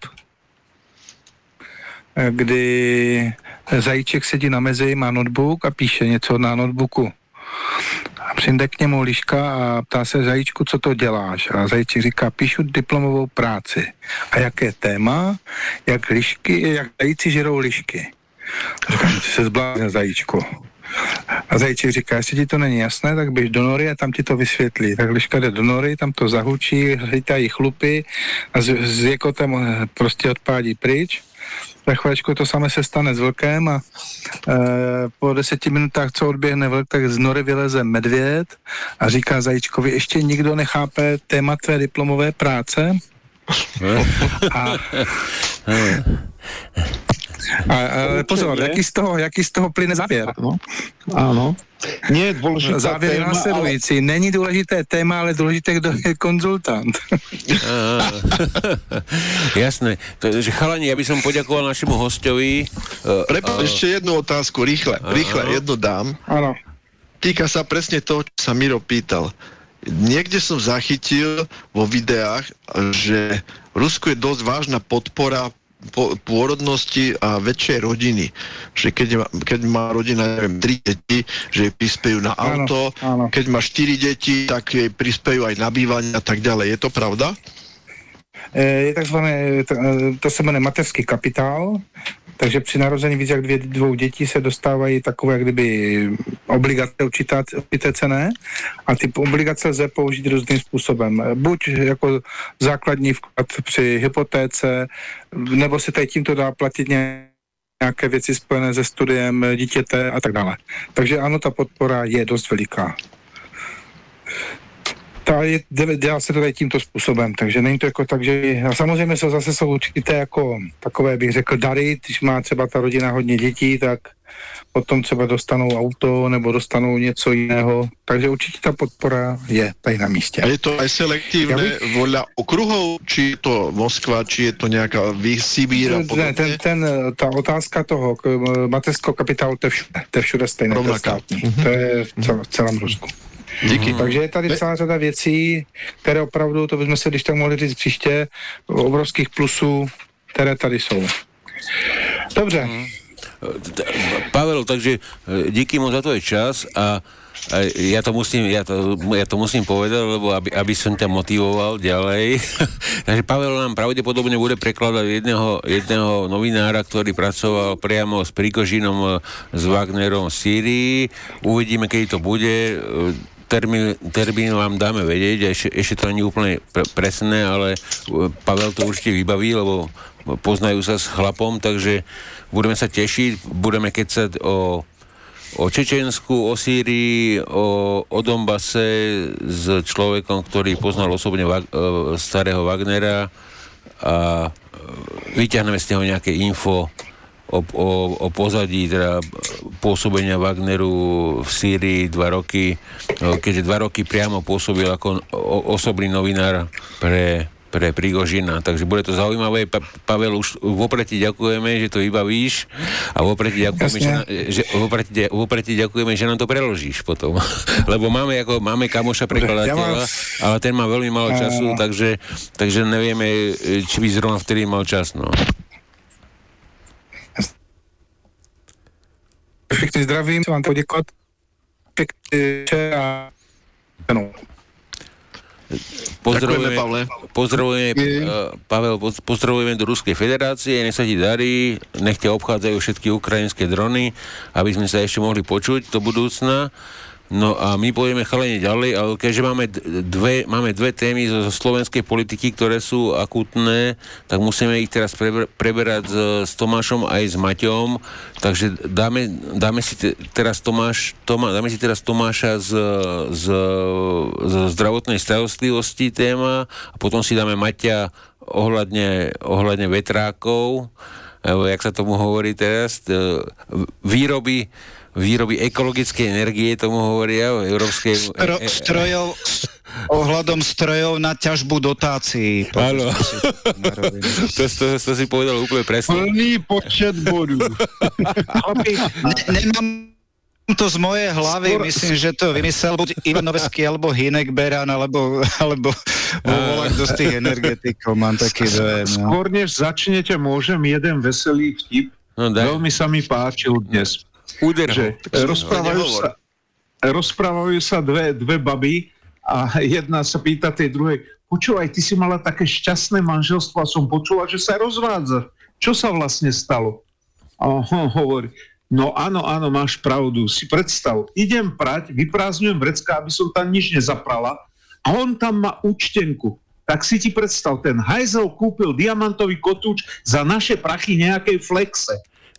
kdy zajíček sedí na mezi, má notebook a píše něco na notebooku. A přijde k němu liška a ptá se zajíčku, co to děláš? A zajíček říká, píšu diplomovou práci. A jaké téma? Jak lišky, jak zajíci žerou lišky. Říkám, ty se zbláznil, zajíčku. A zajíček říká, jestli ti to není jasné, tak běž do nory a tam ti to vysvětlí. Tak liška jde do nory, tam to zahučí, chytají chlupy a s, s jekotem prostě odpádí pryč. Za chvíličku to samé se stane s vlkem a e, po deseti minutách, co odběhne vlk, tak z nory vyleze medvěd a říká zajíčkovi, ještě nikdo nechápe téma tvé diplomové práce? A, a, ale pozor, jaký z toho, jaký z toho plyne závěr? Áno, áno. Nie je dôležitá závěr je následující. Ale... Není důležité téma, ale důležité, kdo je konzultant. Jasné. Takže chalani, ja by som poďakoval našemu hostovi. Prepáč, uh, ešte jednu otázku, rýchle, uh, rýchle, uh, jednu dám. Áno. Týka sa presne toho, čo sa Miro pýtal. Niekde som zachytil vo videách, že v Rusku je dosť vážna podpora po, pôrodnosti a väčšej rodiny. Že keď má, keď má rodina, neviem, tri deti, že jej prispejú na auto, áno, áno. Keď má štyri deti, tak jej prispejú aj na bývanie a tak ďalej. Je to pravda? Je takzvané, to, to se jmenuje mateřský kapitál, takže při narození víc jak dvě, dvou dětí se dostávají takové, jak kdyby obligace určité, určité cené a ty obligace lze použít různým způsobem. Buď jako základní vklad při hypotéce, nebo se tady tímto dá platit nějaké věci spojené se studiem dítěte a tak dále. Takže ano, ta podpora je dost veliká. Ta je, dělá se to tady tímto způsobem, takže není to jako tak, že... A samozřejmě jsou zase jsou určité jako takové, bych řekl, dary, když má třeba ta rodina hodně dětí, tak potom třeba dostanou auto nebo dostanou něco jiného, takže určitě ta podpora je tady na místě. A je to aj selektívne bych... voľa okruhov, či je to Moskva, či je to nějaká Sibír a podobně? Ne, ten, ten, ta otázka toho mateřského kapitálu, to je všude, to je všude stejné, to je státní, mm-hmm. to je v, cel, v celém Rusku. Díky. Takže je tady celá řada věcí, které opravdu, to bychom se když tak mohli říct příště, obrovských plusů, které tady jsou. Dobře. Pavel, takže díky moc za tvoj čas a ja to musím, ja to, ja to musím povedať, lebo aby, aby som ťa motivoval ďalej. Takže Pavel nám pravdepodobne bude prekladať jedného, jedného novinára, ktorý pracoval priamo s Prigožinom, s Wagnerom v Sýrii. Uvidíme, kedy to bude. Termín, termín vám dáme vedieť, ešte, ešte to nie je úplne pre, presné, ale Pavel to určite vybaví, lebo poznajú sa s chlapom, takže budeme sa tešiť, budeme kecať o, o Čečensku, o Sýrii, o, o Donbase s človekom, ktorý poznal osobne Vag, starého Wagnera a vyťahneme z neho nejaké info o, o, o pozadí teda pôsobenia Wagneru v Sýrii dva roky, keďže dva roky priamo pôsobil ako osobný novinár pre, pre Prigožina. Takže bude to zaujímavé. Pa, Pavel, už vopred ti ďakujeme, že to vybavíš a vopred ti ďakujeme, že, že, vopred, vopred ti ďakujeme, že nám to preložíš potom. Lebo máme, ako, máme kamoša prekladateľa, ale ten má veľmi málo času, takže, takže nevieme, či by zrovna vtedy mal čas. No. Pěkný zdravím, vám poděkovat. Pěkný a... No. Pozdravujeme, pozdravujeme uh, Pavel, pozdravujeme do Ruskej federácie, nech sa ti darí, nech ťa obchádzajú všetky ukrajinské drony, aby sme sa ešte mohli počuť do budúcna. No a my pôjdeme chalene ďalej, ale keďže máme dve, máme dve témy zo slovenskej politiky, ktoré sú akútne, tak musíme ich teraz preber, preberať s, s Tomášom aj s Maťom, takže dáme, dáme si te, teraz Tomáš, Tomá, dáme si teraz Tomáša z, z, z zdravotnej starostlivosti téma a potom si dáme Maťa ohľadne, ohľadne vetrákov, jak sa tomu hovorí teraz, výroby výroby ekologickej energie, tomu hovoria v Európskej... Stro, strojov, ohľadom strojov na ťažbu dotácií. Áno. to, to, to si povedal úplne presne. Plný počet bodů. ne, nemám to z mojej hlavy, skôr, myslím, že to vymyslel buď Ivan Noveský, alebo Hinek Beran, alebo, alebo volať do z tých energetikov, mám taký dojem. No. Skôr než začnete, môžem jeden veselý vtip. No, veľmi sa mi páčil dnes. Úder, že rozprávajú sa, rozprávajú sa dve, dve baby a jedna sa pýta tej druhej, počúvaj, ty si mala také šťastné manželstvo a som počula, že sa rozvádza. Čo sa vlastne stalo? A on hovorí, no áno, áno, máš pravdu, si predstav, idem prať, vyprázdňujem vrecka, aby som tam nič nezaprala a on tam má účtenku. Tak si ti predstav, ten hajzel kúpil diamantový kotúč za naše prachy nejakej flexe.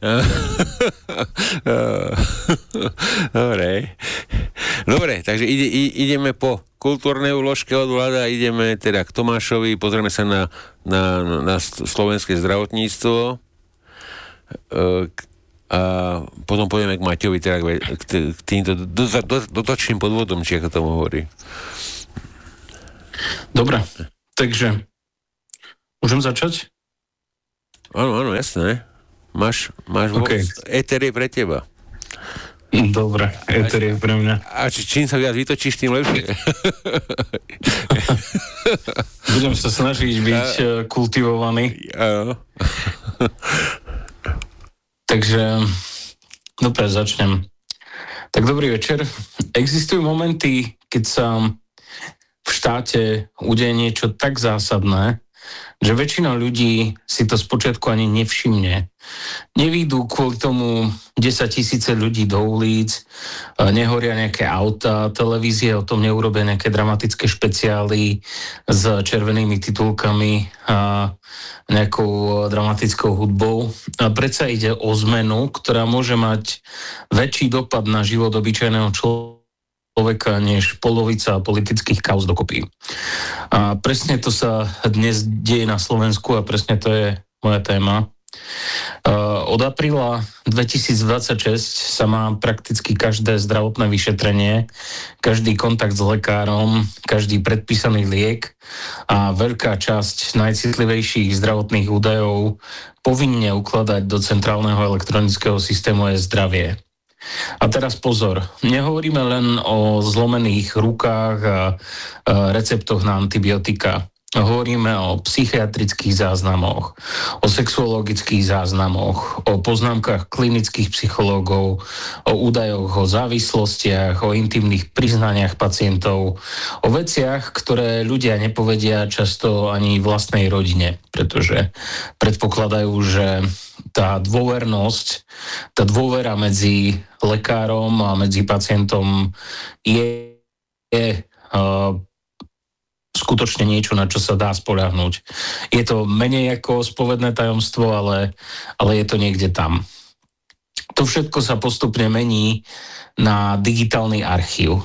Dobre. Dobre, takže ide, ideme po kultúrnej úložke od vláda, ideme teda k Tomášovi, pozrieme sa na, na, na slovenské zdravotníctvo a potom pôjdeme k Maťovi, teda k týmto dotačným podvodom, či ako tomu hovorí. Dobre, takže môžem začať? Áno, áno, jasné. Máš, máš okay. Éter je pre teba. Dobre, éter je pre mňa. A či, čím sa viac vytočíš, tým lepšie. Budem sa snažiť byť a... kultivovaný. Áno. Takže, dobre, začnem. Tak dobrý večer. Existujú momenty, keď sa v štáte udeje niečo tak zásadné, že väčšina ľudí si to spočiatku ani nevšimne. Nevídu kvôli tomu desaťtisíce ľudí do ulic, nehoria nejaké auta, televízie o tom neurobia nejaké dramatické špeciály s červenými titulkami a nejakou dramatickou hudbou. A predsa ide o zmenu, ktorá môže mať väčší dopad na život obyčajného človeka, človeka než polovica politických kauz dokopy. A presne to sa dnes deje na Slovensku a presne to je moja téma. Od apríla dvetisícdvadsaťšesť sa má prakticky každé zdravotné vyšetrenie, každý kontakt s lekárom, každý predpísaný liek a veľká časť najcitlivejších zdravotných údajov povinne ukladať do centrálneho elektronického systému e-zdravie. A teraz pozor, nehovoríme len o zlomených rukách a receptoch na antibiotika. Hovoríme o psychiatrických záznamoch, o sexuologických záznamoch, o poznámkach klinických psychológov, o údajoch o závislostiach, o intimných priznaniach pacientov, o veciach, ktoré ľudia nepovedia často ani vlastnej rodine, pretože predpokladajú, že tá dôvernosť, tá dôvera medzi lekárom a medzi pacientom je, je uh, skutočne niečo, na čo sa dá spoľahnúť. Je to menej ako spovedné tajomstvo, ale, ale je to niekde tam. To všetko sa postupne mení na digitálny archív.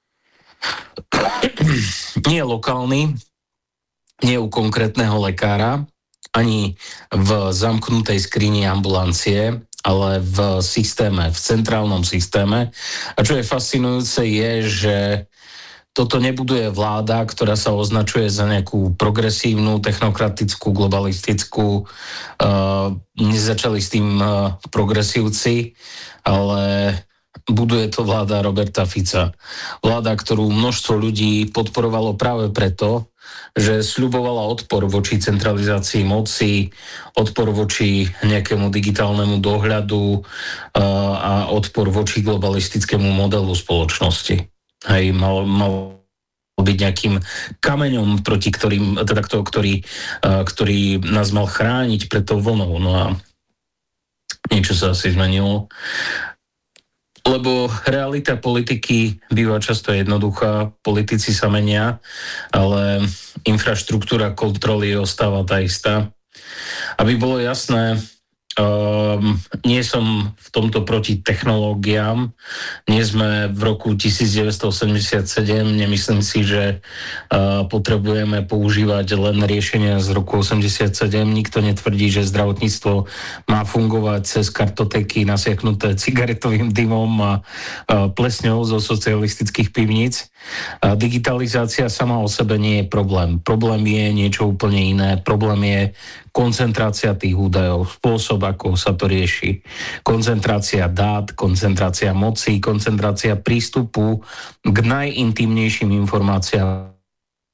Nie lokálny, nie u konkrétneho lekára, ani v zamknutej skrini ambulancie, ale v systéme, v centrálnom systéme. A čo je fascinujúce je, že toto nebuduje vláda, ktorá sa označuje za nejakú progresívnu, technokratickú, globalistickú. Uh, nezačali s tým uh, progresívci, ale buduje to vláda Roberta Fica. Vláda, ktorú množstvo ľudí podporovalo práve preto, že sľubovala odpor voči centralizácii moci, odpor voči nejakému digitálnemu dohľadu uh, a odpor voči globalistickému modelu spoločnosti. Hej, mal, mal byť nejakým kameňom, proti ktorým, teda kto, ktorý, uh, ktorý nás mal chrániť pred tou vlnou. No a niečo sa asi zmenilo. Lebo realita politiky býva často jednoduchá, politici sa menia, ale infraštruktúra kontroly ostáva tá istá. Aby bolo jasné, Um, nie som v tomto proti technológiám. Nie sme v roku devätnásťstoosemdesiatsedem. Nemyslím si, že uh, potrebujeme používať len riešenia z roku osemdesiatsedem. Nikto netvrdí, že zdravotníctvo má fungovať cez kartotéky nasiaknuté cigaretovým dymom a uh, plesňou zo socialistických pivníc. Uh, digitalizácia sama o sebe nie je problém. Problém je niečo úplne iné. Problém je koncentrácia tých údajov, spôsob, ako sa to rieši. Koncentrácia dát, koncentrácia moci, koncentrácia prístupu k najintímnejším informáciám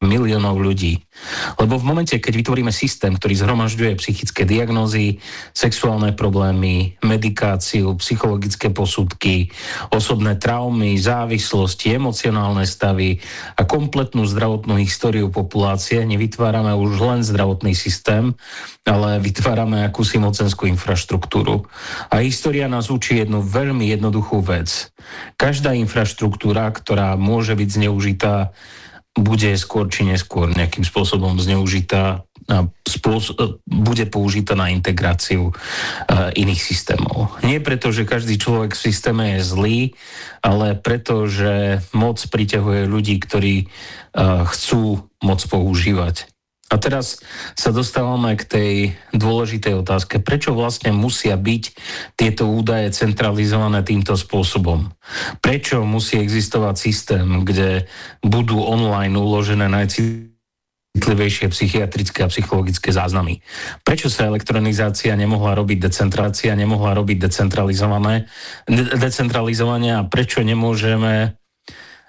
miliónov ľudí. Lebo v momente, keď vytvoríme systém, ktorý zhromažďuje psychické diagnózy, sexuálne problémy, medikáciu, psychologické posudky, osobné traumy, závislosti, emocionálne stavy a kompletnú zdravotnú históriu populácie, nevytvárame už len zdravotný systém, ale vytvárame akúsi mocenskú infraštruktúru. A história nás učí jednu veľmi jednoduchú vec. Každá infraštruktúra, ktorá môže byť zneužitá, bude skôr či neskôr nejakým spôsobom zneužitá a spôsob, bude použitá na integráciu uh, iných systémov. Nie preto, že každý človek v systéme je zlý, ale preto, že moc priťahuje ľudí, ktorí uh, chcú moc používať. A teraz sa dostávame k tej dôležitej otázke, prečo vlastne musia byť tieto údaje centralizované týmto spôsobom? Prečo musí existovať systém, kde budú online uložené najcitlivejšie psychiatrické a psychologické záznamy? Prečo sa elektronizácia nemohla robiť decentralizácia, nemohla robiť decentralizované, de- decentralizovanie a prečo nemôžeme